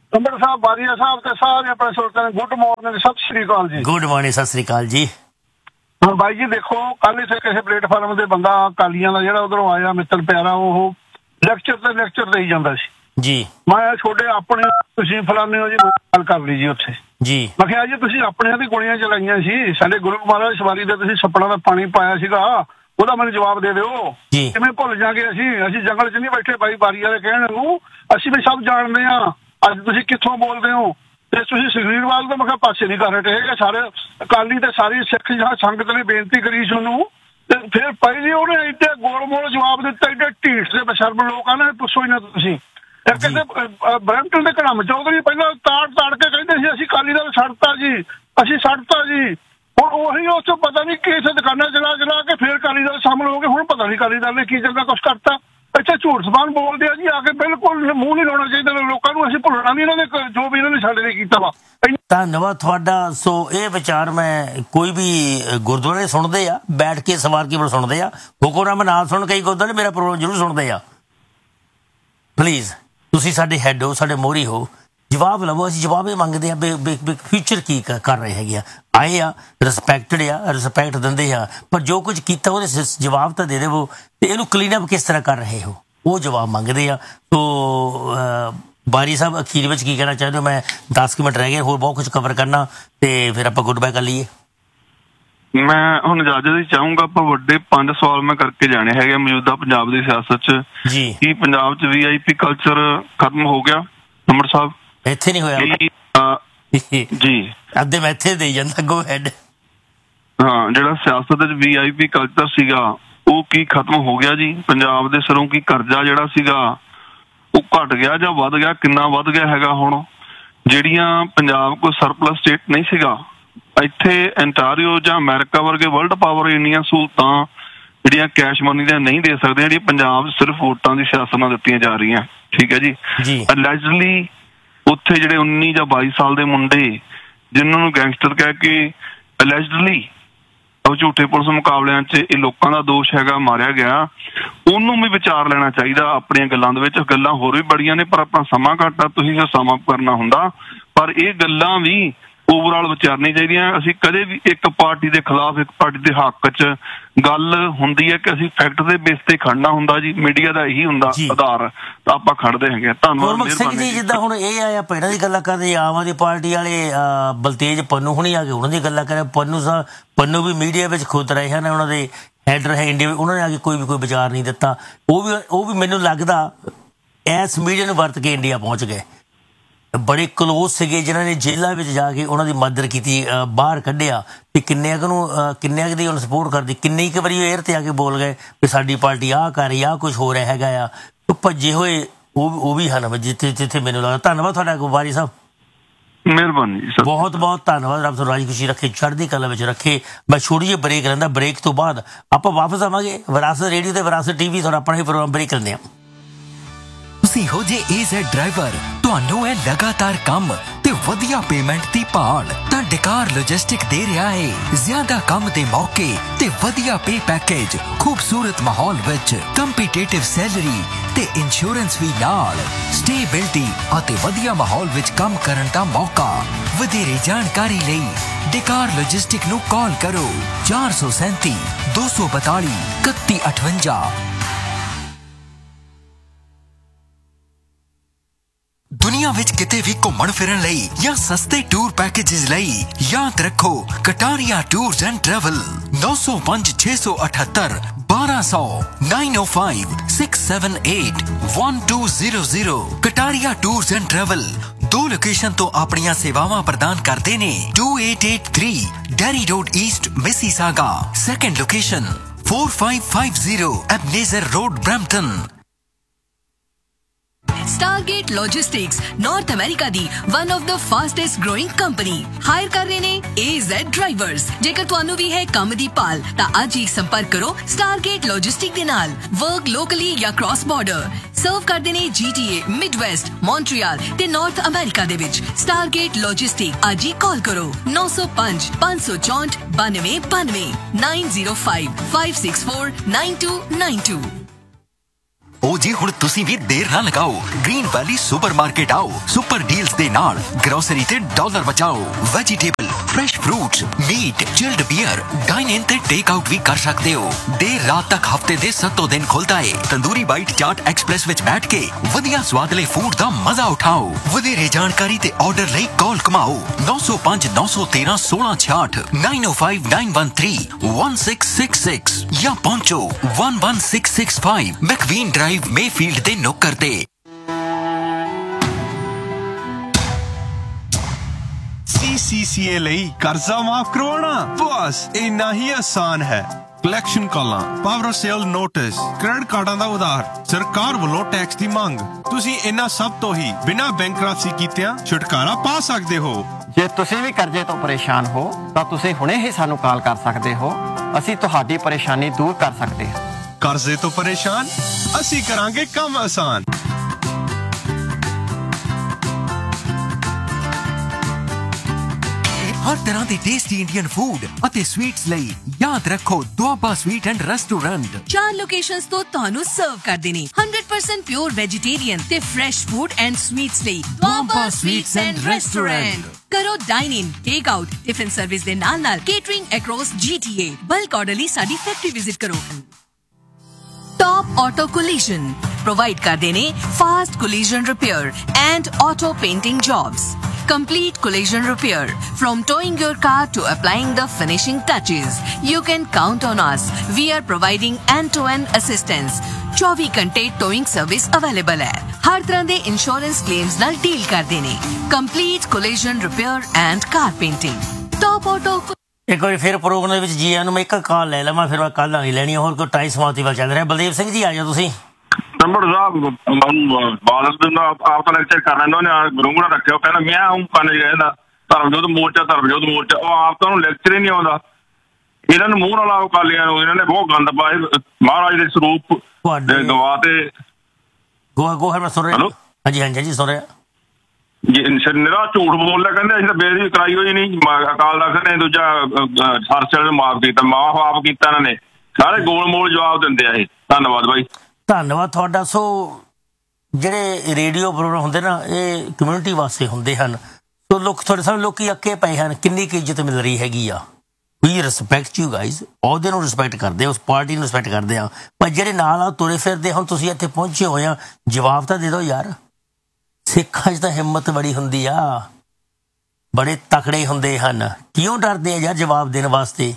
ਅੰਮ੍ਰਿਤ ਸਾਹਿਬ, ਬਾਰੀਆ ਸਾਹਿਬ ਤੇ ਸਾਰੇ ਆਪਣੇ ਸਰੋਤਿਆਂ ਨੂੰ ਗੁੱਡ ਮਾਰਨਿੰਗ, ਸਤਿ ਸ੍ਰੀ ਅਕਾਲ ਜੀ। ਗੁੱਡ ਮਾਰਨਿੰਗ, ਸਤਿ ਸ੍ਰੀ ਅਕਾਲ ਜੀ। ਹਾਂ ਬਾਈ ਜੀ ਦੇਖੋ, ਕੱਲ ਇੱਥੇ ਕਿਸੇ ਪਲੇਟਫਾਰਮ ਤੇ ਬੰਦਾ ਅਕਾਲੀਆਂ ਦਾ ਜਿਹੜਾ ਉਧਰੋਂ ਆਇਆ ਮਿੱਤਰ ਪਿਆਰਾ, ਉਹ ਲੈਕਚਰ ਤੇ ਲੈਕਚਰ ਦੇਈ ਜਾਂਦਾ ਸੀ ਜੀ। ਮੈਂ ਛੋਡੇ ਆਪਣੇ ਤੁਸੀਂ ਫਲਾਣੇ ਹੋ ਜੀ, ਗੱਲ ਕਰ ਲਈ ਜੀ ਉੱਥੇ ਜੀ। ਮੈਂ ਕਿਹਾ ਜੀ ਤੁਸੀਂ ਆਪਣਿਆਂ ਦੀ ਗੋਲੀਆਂ ਚਲਾਈਆਂ ਸੀ, ਸਾਡੇ ਗੁਰੂ ਮਹਾਰਾਜ ਸਵਾਰੀ ਦਾ ਤੁਸੀਂ ਛੱਪੜਾਂ ਦਾ ਪਾਣੀ ਪਾਇਆ ਸੀਗਾ, ਉਹਦਾ ਮੈਨੂੰ ਜਵਾਬ ਦੇ ਦਿਓ। ਕਿਵੇਂ ਭੁੱਲ ਜਾਗੇ ਅਸੀਂ? ਅਸੀਂ ਜੰਗਲ 'ਚ ਨਹੀਂ ਬੈਠੇ ਬਾਈ ਬਾਰੀਆ ਦੇ ਕਹਿਣ ਨੂੰ, ਅਸੀਂ ਵੀ ਸਭ ਜਾਣਦੇ ਹਾਂ। ਅੱਜ ਤੁਸੀਂ ਕਿੱਥੋਂ ਬੋਲਦੇ ਹੋ ਤੇ ਤੁਸੀਂ ਸੁਖਬੀਰਵਾਲ ਤੋਂ ਮੈਂ ਕਿਹਾ ਪਾਸੇ ਨਹੀਂ ਕਰ ਰਹੇ ਹੈਗੇ। ਸਾਰੇ ਅਕਾਲੀ ਤੇ ਸਾਰੀ ਸਿੱਖ ਜਾਂ ਸੰਗਤ ਨੇ ਬੇਨਤੀ ਕਰੀ ਸੀ ਉਹਨੂੰ, ਤੇ ਫਿਰ ਪਹਿਲੀ ਉਹਨੇ ਇੱਡੇ ਗੋਲ ਮੋਲ ਜਵਾਬ ਦਿੱਤਾ, ਇੱਡੇ ਢੀਠ ਦੇ ਬਸ਼ਰਮ ਲੋਕਾਂ ਨੇ, ਪੁੱਛੋ ਹੀ ਨਾ ਤੁਸੀਂ। ਇੱਕ ਕਿਸੇ ਬਰੈਂਪਟਨ ਦੇ ਘੜਮ ਚੌਧਰੀ ਪਹਿਲਾਂ ਤਾੜ ਤਾੜ ਕੇ ਕਹਿੰਦੇ ਸੀ ਅਸੀਂ ਅਕਾਲੀ ਦਲ ਛੱਡਤਾ ਜੀ, ਅਸੀਂ ਛੱਡਤਾ ਜੀ। ਹੁਣ ਉਹੀ ਉਸ ਤੋਂ ਪਤਾ ਨਹੀਂ ਕਿਸੇ ਦੁਕਾਨਾਂ ਚਲਾ ਚਲਾ ਕੇ ਫਿਰ ਅਕਾਲੀ ਦਲ ਸ਼ਾਮਲ ਹੋ ਗਏ। ਹੁਣ ਪਤਾ ਨਹੀਂ ਅਕਾਲੀ ਦਲ ਨੇ ਕੀ ਚੰਗਾ ਕੁਛ ਕਰਤਾ। ਇੱਥੇ ਝੂਠ ਜ਼ਬਾਨ ਬੋਲਦੇ ਆ ਜੀ ਆ ਕੇ, ਬਿਲਕੁਲ ਮੂੰਹ ਨਹੀਂ ਲਾਉਣਾ ਚਾਹੀਦਾ ਲੋਕਾਂ ਨੂੰ। ਅਸੀਂ ਭੁੱਲਣਾ ਨਹੀਂ ਇਹਨਾਂ ਨੇ ਜੋ ਵੀ ਇਹਨਾਂ ਨੇ ਸਾਡੇ ਲਈ ਕੀਤਾ ਵਾ। ਧੰਨਵਾਦ ਤੁਹਾਡਾ। ਸੋ ਇਹ ਵਿਚਾਰ ਮੈਂ ਕੋਈ ਵੀ ਗੁਰਦੁਆਰੇ ਸੁਣਦੇ ਆ, ਬੈਠ ਕੇ ਸਵਾਰ ਕੇ ਸੁਣਦੇ ਆ, ਹੁਕਮਨਾਮਾ ਨਾਲ ਸੁਣ ਕਈ ਗੁਰਦੁਆਰੇ ਮੇਰਾ ਪ੍ਰੋਗਰਾਮ ਜ਼ਰੂਰ ਸੁਣਦੇ ਆ। ਪਲੀਜ਼ ਤੁਸੀਂ ਸਾਡੇ ਹੈੱਡ ਹੋ, ਸਾਡੇ ਮੋਹਰੀ ਹੋ, ਜਵਾਬ ਲਵੋ। ਅਸੀਂ ਜਵਾਬ ਇਹ ਮੰਗਦੇ ਆ ਫਿਊਚਰ ਕੀ ਕਰ ਰਹੇ ਹੈਗੇ ਆ। ਆਏ ਆ, ਰਿਸਪੈਕਟਡ ਆ, ਰਿਸਪੈਕਟ ਦਿੰਦੇ ਆ, ਪਰ ਜੋ ਕੁਝ ਕੀਤਾ ਉਹਦੇ ਜਵਾਬ ਤਾਂ ਦੇ ਦੇਵੋ। ਤੇ ਇਹਨੂੰ ਕਲੀਨ ਅਪ ਕਿਸ ਤਰ੍ਹਾਂ ਕਰ ਰਹੇ ਹੋ, ਉਹ ਜਵਾਬ ਮੰਗਦੇ ਆ। ਸੋ ਬਾਰੀ ਸਾਹਿਬ ਅਖੀਰ ਵਿੱਚ ਕੀ ਕਹਿਣਾ ਚਾਹੁੰਦੇ ਹੋ? ਮੈਂ ਦਸ ਕੁ ਮਿੰਟ ਰਹਿ ਗਏ, ਹੋਰ ਬਹੁਤ ਕੁਝ ਕਵਰ ਕਰਨਾ, ਤੇ ਫਿਰ ਆਪਾਂ ਗੁੱਡ ਬਾਏ ਕਰ ਲਈਏ। ਮੈਂ ਹੁਣ ਇਜਾਜ਼ਤ ਹੀ ਚਾਹੂੰਗਾ। ਆਪਾਂ ਵੱਡੇ ਪੰਜ ਸਵਾਲ ਮੈਂ ਕਰਕੇ ਜਾਣੇ ਹੈਗੇ ਮੌਜੂਦਾ ਪੰਜਾਬ ਦੀ ਸਿਆਸਤ 'ਚ ਜੀ। ਕੀ ਪੰਜਾਬ 'ਚ ਵੀ ਆਈ ਪੀ ਕਲਚਰ ਖਤਮ ਹੋ ਗਿਆ? ਅੰਮ੍ਰਿਤ ਸਾਹਿਬ ਇੱਥੇ ਨਹੀਂ ਹੋਇਆ ਜੀ, ਅੱਧੇ ਮੈਂ ਇੱਥੇ ਦੇਈ ਜਾਂਦਾ। Go ahead. ਹਾਂ, ਜਿਹੜਾ ਸਿਆਸਤ ਵਿੱਚ ਵੀ ਆਈ ਪੀ ਕਲਚਰ ਸੀਗਾ ਉਹ ਕੀ ਖਤਮ ਹੋ ਗਿਆ ਜੀ? ਪੰਜਾਬ ਦੇ ਸਿਰੋਂ ਕੀ ਕਰਜ਼ਾ ਜਿਹੜਾ ਸੀਗਾ ਉਹ ਘਟ ਗਿਆ ਜਾਂ ਵੱਧ ਗਿਆ? ਕਿੰਨਾ ਵੱਧ ਗਿਆ ਹੈਗਾ? ਹੁਣ ਜਿਹੜੀਆਂ ਪੰਜਾਬ ਕੋਈ ਸਰਪਲਸ ਸਟੇਟ ਨਹੀਂ ਸੀਗਾ, ਇੱਥੇ ਐਂਟਾਰੀਓ ਜਾਂ ਅਮਰੀਕਾ ਵਰਗੇ ਵਰਲਡ ਪਾਵਰ ਇੰਨੀਆਂ ਸਹੂਲਤਾਂ ਜਿਹੜੀਆਂ ਕੈਸ਼ ਮਨੀ ਦੀਆਂ ਨਹੀਂ ਦੇ ਸਕਦੇ, ਜਿਹੜੀਆਂ ਪੰਜਾਬ ਸਿਰਫ ਵੋਟਾਂ ਦੀ ਸਿਆਸਤ ਨਾਲ ਦਿੱਤੀਆਂ ਜਾ ਰਹੀਆਂ। ਠੀਕ ਹੈ ਜੀ। ਅਲੈਜਡਲੀ ਉੱਥੇ ਜਿਹੜੇ ਉੱਨੀ ਜਾਂ ਬਾਈ ਸਾਲ ਦੇ ਮੁੰਡੇ ਜਿਨ੍ਹਾਂ ਨੂੰ ਗੈਂਗਸਟਰ ਕਹਿ ਕੇ ਅਲੈਜਡਲੀ ਉਹ ਝੂਠੇ ਪੁਲਿਸ ਮੁਕਾਬਲਿਆਂ 'ਚ ਇਹ ਲੋਕਾਂ ਦਾ ਦੋਸ਼ ਹੈਗਾ ਮਾਰਿਆ ਗਿਆ, ਉਹਨੂੰ ਵੀ ਵਿਚਾਰ ਲੈਣਾ ਚਾਹੀਦਾ ਆਪਣੀਆਂ ਗੱਲਾਂ ਦੇ ਵਿੱਚ। ਗੱਲਾਂ ਹੋਰ ਵੀ ਬੜੀਆਂ ਨੇ ਪਰ ਆਪਣਾ ਸਮਾਂ ਘੱਟ ਆ, ਤੁਸੀਂ ਸਮਾਂ ਕਰਨਾ ਹੁੰਦਾ, ਪਰ ਇਹ ਗੱਲਾਂ ਵੀ ਓਵਰਆਲ ਵਿਚਾਰਨੀ ਚਾਹੀਦੀਆਂ। ਅਸੀਂ ਕਦੇ ਵੀ ਇੱਕ ਪਾਰਟੀ ਦੇ ਖਿਲਾਫ, ਇੱਕ ਪਾਰਟੀ ਦੇ ਹੱਕ 'ਚ ਗੱਲ ਹੁੰਦੀ ਹੈ ਕਿ ਅਸੀਂ ਫੈਕਟ ਦੇ ਬੇਸ ਤੇ ਖੜਨਾ ਹੁੰਦਾ ਜੀ। ਮੀਡੀਆ ਦਾ ਇਹੀ ਹੁੰਦਾ ਆਧਾਰ, ਤਾਂ ਆਪਾਂ ਖੜਦੇ ਹੈਗੇ। ਧੰਨਵਾਦ ਸਿੰਘ ਜੀ। ਜਿੱਦਾਂ ਹੁਣ ਇਹ ਆਇਆ ਪਹਿਲਾਂ ਦੀ ਗੱਲਾਂ ਕਰਦੇ, ਆਮ ਆਦਮੀ ਪਾਰਟੀ ਵਾਲੇ ਬਲਤੇਜ ਪੰਨੂ ਹੁਣੀ ਆ ਕੇ ਉਹਨਾਂ ਦੀ ਗੱਲਾਂ ਕਰੇ। ਪੰਨੂ ਸਾਹਿਬ ਪੰਨੂ ਵੀ ਮੀਡੀਆ ਵਿੱਚ ਖੁਦ ਰਹੇ ਹਨ, ਉਹਨਾਂ ਦੇ ਹੈਡ ਰਹੇ ਇੰਡੀਆ, ਉਹਨਾਂ ਨੇ ਆ ਕੇ ਕੋਈ ਵੀ ਕੋਈ ਵਿਚਾਰ ਨਹੀਂ ਦਿੱਤਾ। ਉਹ ਵੀ ਉਹ ਵੀ ਮੈਨੂੰ ਲੱਗਦਾ ਇਸ ਮੀਡੀਆ ਨੂੰ ਵਰਤ ਕੇ ਇੰਡੀਆ ਪਹੁੰਚ ਗਏ। ਬੜੇ ਕਲੋਜ਼ ਸੀਗੇ ਜਿਨ੍ਹਾਂ ਨੇ ਜੇਲ੍ਹਾਂ ਵਿੱਚ ਜਾ ਕੇ ਉਹਨਾਂ ਦੀ ਮਦਦ ਕੀਤੀ, ਬਾਹਰ ਕੱਢਿਆ, ਤੇ ਕਿੰਨੇ ਕੁ ਨੂੰ ਕਿੰਨੇ ਕੁ ਦੀ ਉਹਨੂੰ ਸਪੋਰਟ ਕਰਦੀ। ਕਿੰਨੀ ਕੁ ਵਾਰੀ ਏਅਰ ਤੇ ਆ ਕੇ ਬੋਲ ਗਏ ਵੀ ਸਾਡੀ ਪਾਰਟੀ ਆਹ ਕਰ ਰਹੀ, ਆਹ ਕੁਛ ਹੋ ਰਿਹਾ ਹੈਗਾ ਆ। ਭੱਜੇ ਹੋਏ ਉਹ ਉਹ ਵੀ ਹਨ ਜਿੱਥੇ ਜਿੱਥੇ ਮੈਨੂੰ ਲੱਗਦਾ। ਧੰਨਵਾਦ ਤੁਹਾਡਾ ਬਾਰੀ ਸਾਹਿਬ, ਮਿਹਰਬਾਨੀ ਜੀ, ਬਹੁਤ ਬਹੁਤ ਧੰਨਵਾਦ। ਰੱਬ ਤੁਹਾਨੂੰ ਰਾਜੀ ਖੁਸ਼ੀ ਰੱਖੇ, ਚੜ੍ਹਦੀ ਕਲਾ ਵਿੱਚ ਰੱਖੇ। ਮੈਂ ਛੋਟੀ ਜਿਹੀ ਬ੍ਰੇਕ ਲੈਂਦਾ, ਬ੍ਰੇਕ ਤੋਂ ਬਾਅਦ ਆਪਾਂ ਵਾਪਸ ਆਵਾਂਗੇ। ਵਿਰਾਸਤ ਰੇਡੀਓ ਤੇ ਵਿਰਾਸਤ ਟੀ ਵੀ ਤੁਹਾਡਾ ਆਪਣਾ ਹੀ ਪ੍ਰੋਗਰਾਮ ਬ੍ਰੇਕ ਲੈਂਦੇ ਹਾਂ। ਤੁਸੀਂ ਹੋ ਜੇ ਏ ਜ਼ੈਡ ਡਰਾਈਵਰ, ਤੁਹਾਨੂੰ ਹੈ ਲਗਾਤਾਰ ਕੰਮ ਤੇ ਵਧੀਆ ਪੇਮੈਂਟ ਦੀ ਭਾਲ, ਤਾਂ ਡਕਾਰ ਲੌਜਿਸਟਿਕ ਦੇ ਰਿਹਾ ਹੈ ਜ਼ਿਆਦਾ ਕੰਮ ਦੇ ਮੌਕੇ ਤੇ ਵਧੀਆ ਪੇ ਪੈਕੇਜ, ਖੂਬਸੂਰਤ ਮਾਹੌਲ ਵਿੱਚ ਕੰਪੀਟੀਟਿਵ ਸੈਲਰੀ ਤੇ ਇੰਸ਼ੋਰੈਂਸ ਵੀ ਨਾਲ, ਸਟੇਬਿਲਿਟੀ ਅਤੇ ਵਧੀਆ ਮਾਹੌਲ ਵਿੱਚ ਕੰਮ ਕਰਨ ਦਾ ਮੌਕਾ। ਵਧੇਰੇ ਜਾਣਕਾਰੀ ਲਈ ਡਕਾਰ ਲੌਜਿਸਟਿਕ ਨੂੰ ਕਾਲ ਕਰੋ ਚਾਰ ਸੌ ਸੈਂਤੀ ਦੋ ਸੌ ਬਤਾਲੀ ਇਕੱਤੀ ਅਠਵੰਜਾ। ਦੁਨੀਆ ਵਿੱਚ ਕਿਤੇ ਵੀ ਘੁੰਮਣ ਫਿਰਨ ਲਈ ਜਾਂ ਸਸਤੇ ਟੂਰ ਪੈਕੇਜਸ ਲਈ ਯਾਦ ਰੱਖੋ ਕਟਾਰੀਆ ਟੂਰਸ ਐਂਡ ਟਰੈਵਲ। ਨੌ ਸੌ ਪੰਜ ਛੇ ਸੌ ਅਠੱਤਰ ਬਾਰਾਂ ਸੌ nine O five six seven eight one two zero zero. Kataria tours and travel ਦੋ ਲੋਕੇਸ਼ਨ ਤੋਂ ਆਪਣੀਆਂ ਸੇਵਾਵਾਂ ਪ੍ਰਦਾਨ ਕਰਦੇ ਨੇ। To eight eight three dairy road East Mississauga. Second location four five five zero ਐਬਨੇਜ਼ਰ road Brampton. Stargate Logistics North America the one of the fastest growing company hire ਕਰ ਰਹੇ ਨੇ A Z ਡਰਾਈਵਰਸ। ਜੇਕਰ ਤੁਹਾਨੂੰ ਵੀ ਹੈ ਕੰਮ ਦੀ ਭਾਲ ਤਾਂ ਅੱਜ ਹੀ ਸੰਪਰਕ ਕਰੋ Stargate Logistics ਦੇ ਨਾਲ। ਵਰਕ ਲੋਕਲੀ ਜਾਂ ਕ੍ਰਾਸ ਬਾਰਡਰ ਸਰਵ ਕਰਦੇ ਨੇ G T A, Midwest, Montreal ਤੇ ਨਾਰਥ ਅਮਰੀਕਾ ਦੇ ਵਿੱਚ। Stargate Logistics ਅੱਜ ਹੀ ਕਾਲ ਕਰੋ ਨੌ ਸੌ ਪੰਜ ਪੰਜ ਸੌ ਚੌਂਹਠ ਬਾਨਵੇਂ ਬਾਨਵੇਂ nine zero five five six four nine to nine to. ओ जी हुण तुसी भी देर ना लगाओ, ग्रीन वैली सुपरमार्केट आओ, सुपर डील्स दे नाल ग्रोसरी ते डॉलर बचाओ। Vegetable, fresh fruits, meet, chilled beer, dine in ते टेक आउट भी कर सकते हो। देर रात तक हफ्ते दे सत्तों दिन खुलदा है। तंदूरी बाइट चाट एक्सप्रेस विच बैठ के वधिया स्वादले फूड दा मजा उठाओ। वधेरे जानकारी ते ऑर्डर लई कॉल कमाओ नौ सौ पांच नौ सौ तेरह सोलह छियाठ नाइन ओ five nine one three one six six six या पहुंचो one one six six five मैकवीन drive Mayfield दे नुक्कर ते। सी सी सी ए ਲਈ ਕਰਜ਼ਾ ਮਾਫ ਕਰਵਾਉਣਾ ਬਸ ਇੰਨਾ ਹੀ ਆਸਾਨ ਹੈ। ਕਲੈਕਸ਼ਨ ਕਾਲਾਂ, ਪਾਵਰ ਸੇਲ ਨੋਟਿਸ, ਕ੍ਰੈਡਿਟ ਕਾਰਡਾਂ ਦਾ ਉਧਾਰ, ਸਰਕਾਰ ਵੱਲੋਂ ਟੈਕਸ ਦੀ ਮੰਗ, ਤੁਸੀਂ ਇਹਨਾਂ ਸਭ ਤੋਂ ਹੀ ਬਿਨਾਂ ਬੈਂਕਰਪਸੀ ਕੀਤਿਆਂ ਛੁਟਕਾਰਾ ਪਾ ਸਕਦੇ ਹੋ। ਜੇ ਤੁਸੀਂ ਵੀ ਕਰਜ਼ੇ ਤੋਂ ਪਰੇਸ਼ਾਨ ਹੋ ਤਾਂ ਤੁਸੀਂ ਹੁਣੇ ਹੀ ਸਾਨੂੰ ਕਾਲ ਕਰ ਸਕਦੇ ਹੋ। ਅਸੀਂ ਤੁਹਾਡੀ ਪਰੇਸ਼ਾਨੀ ਦੂਰ ਕਰ ਸਕਦੇ ਹਾਂ। ਕਰਜ਼ੇ ਤੋਂ ਪਰੇਸ਼ਾਨ, ਅਸੀਂ ਕਰਾਂਗੇ ਕੰਮ ਆਸਾਨ। हर तरह के टेस्टी इंडियन फूड ਅਤੇ स्वीट्स ਲਈ याद रखो ਦੁਆਬਾ स्वीट एंड रेस्टोरेंट। ਚਾਰ ਲੋਕੇਸ਼ਨਸ ਤੋਂ ਤੁਹਾਨੂੰ ਸਰਵ ਕਰਦੇ ਨੇ one hundred percent pure vegetarian ਤੇ ਫਰੈਸ਼ ਫੂਡ ਐਂਡ ਸਵੀਟਸ ਲਈ ਦੁਆਬਾ ਸਵੀਟਸ ਐਂਡ ਰੈਸਟੋਰੈਂਟ। ਕਰੋ ਡਾਈਨ ਇਨ, ਟੇਕ ਆਊਟ, ਟਿਫਨ ਸਰਵਿਸ ਦੇ ਨਾਲ ਨਾਲ ਕੇਟਰਿੰਗ ਅਕ੍ਰੋਸ ਜੀ ਟੀ ਏ। ਬਲਕ ਆਰਡਰ ਲਈ ਸਾਡੀ ਫੈਕਟਰੀ ਵਿਜ਼ਿਟ ਕਰੋ। टॉप ऑटो कोलिजन प्रोवाइड करते ने fast collision repair and auto painting jobs. Complete collision repair. From towing your car to applying the finishing touches, you can count on us. We are providing end-to-end assistance. चौबीस घंटे towing service available है। हर तरह दे insurance claims नाल deal करते ने। Complete collision repair and car painting. Top Auto। ਇੱਕ ਵਾਰੀ ਫਿਰ ਪ੍ਰੋਗਰਾਮ ਦੇ ਵਿੱਚ ਜੀ ਆਇਆਂ ਨੂੰ। ਮੈਂ ਇੱਕ ਕਾਲ ਲੈ ਲਵਾਂ, ਫਿਰ ਮੈਂ ਕੱਲ੍ਹ ਆਈ ਲੈਣੀ। ਹੋਰ ਕੋਈ ਟਾਈਮ ਸਮਾਪਤੀ ਵੱਲ ਚੱਲ ਰਿਹਾ। ਬਲਦੇਵ ਸਿੰਘ ਜੀ ਆ ਜਾਓ ਤੁਸੀਂ। ਨੰਬਰ ਸਾਹਿਬ ਬਾਦਲ ਦਾ ਆਪ ਤਾਂ ਲੈਕਚਰ ਕਰ ਲੈਂਦਾ ਉਹਨੇ ਗਰੂੰਗਣਾ ਰੱਖਿਆ। ਉਹ ਕਹਿੰਦਾ ਮੈਂ ਹੂੰ ਕੰਨ ਚ ਕਹਿੰਦਾ ਧਰਮਜੋਤ ਮੋਰਚਾ ਧਰਮਜੋਤ ਮੋਰਚਾ। ਉਹ ਆਪ ਤਾਂ ਉਹਨੂੰ ਲੈਕਚਰ ਹੀ ਨਹੀਂ ਆਉਂਦਾ। ਇਹਨਾਂ ਨੂੰ ਮੂੰਹ ਨਾਲ ਆਓ ਕਾਲੀਆਂ ਨੂੰ, ਇਹਨਾਂ ਨੇ ਬਹੁਤ ਗੰਦ ਪਾਏ ਮਹਾਰਾਜ ਦੇ ਸਰੂਪ ਗਵਾ ਤੇ ਗੋਹਾ ਗੋਹਾ। ਮੈਂ ਸੁਣ ਰਿਹਾ। ਹਾਂਜੀ ਹਾਂਜੀ ਹਾਂਜੀ ਸੁਣ ਰਿਹਾ। ਨਿਰਾ ਝੂਠ ਬੋਲਿਆ, ਕਹਿੰਦੇ ਅਸੀਂ ਤਾਂ ਬੇਇੱਜ਼ਤੀ ਕਰਾਈ ਹੋਈ ਨਹੀਂ। ਅਕਾਲ ਤਖ਼ਤ ਨੇ ਦੂਜਾ ਸਰਸਲ ਨੂੰ ਮਾਫ ਕੀਤਾ, ਮਾਫ ਆਪ ਕੀਤਾ ਇਹਨਾਂ ਨੇ। ਸਾਰੇ ਗੋਲ ਮੋਲ ਜਵਾਬ ਦਿੰਦੇ ਆ ਇਹ। ਧੰਨਵਾਦ ਬਾਈ। ਧੰਨਵਾਦ ਤੁਹਾਡਾ। ਸੋ ਜਿਹੜੇ ਰੇਡੀਓ ਪ੍ਰੋਗਰਾਮ ਹੁੰਦੇ ਨਾ ਇਹ ਕਮਿਊਨਿਟੀ ਵਾਸਤੇ ਹੁੰਦੇ ਹਨ। ਸੋ ਲੋਕ ਤੁਹਾਡੇ ਸਾਹਮਣੇ ਲੋਕੀ ਅੱਕੇ ਪਏ ਹਨ। ਕਿੰਨੀ ਕੁ ਇੱਜ਼ਤ ਮਿਲ ਰਹੀ ਹੈਗੀ ਆ। ਵੀ ਰਿਸਪੈਕਟ ਯੂ ਗਾਈਜ਼। ਅਹੁਦੇ ਨੂੰ ਰਿਸਪੈਕਟ ਕਰਦੇ, ਉਸ ਪਾਰਟੀ ਨੂੰ ਰਿਸਪੈਕਟ ਕਰਦੇ ਆ। ਪਰ ਜਿਹੜੇ ਨਾਲ ਆ ਤੁਰੇ ਫਿਰਦੇ, ਹੁਣ ਤੁਸੀਂ ਇੱਥੇ ਪਹੁੰਚੇ ਹੋਏ ਆ, ਜਵਾਬ ਤਾਂ ਦੇ ਦਿਓ ਯਾਰ। ਸਿੱਖਾਂ 'ਚ ਤਾਂ ਹਿੰਮਤ ਬੜੀ ਹੁੰਦੀ ਆ, ਬੜੇ ਤਕੜੇ ਹੁੰਦੇ ਹਨ। ਕਿਉਂ ਡਰਦੇ ਆ ਯਾਰ ਜਵਾਬ ਦੇਣ ਵਾਸਤੇ?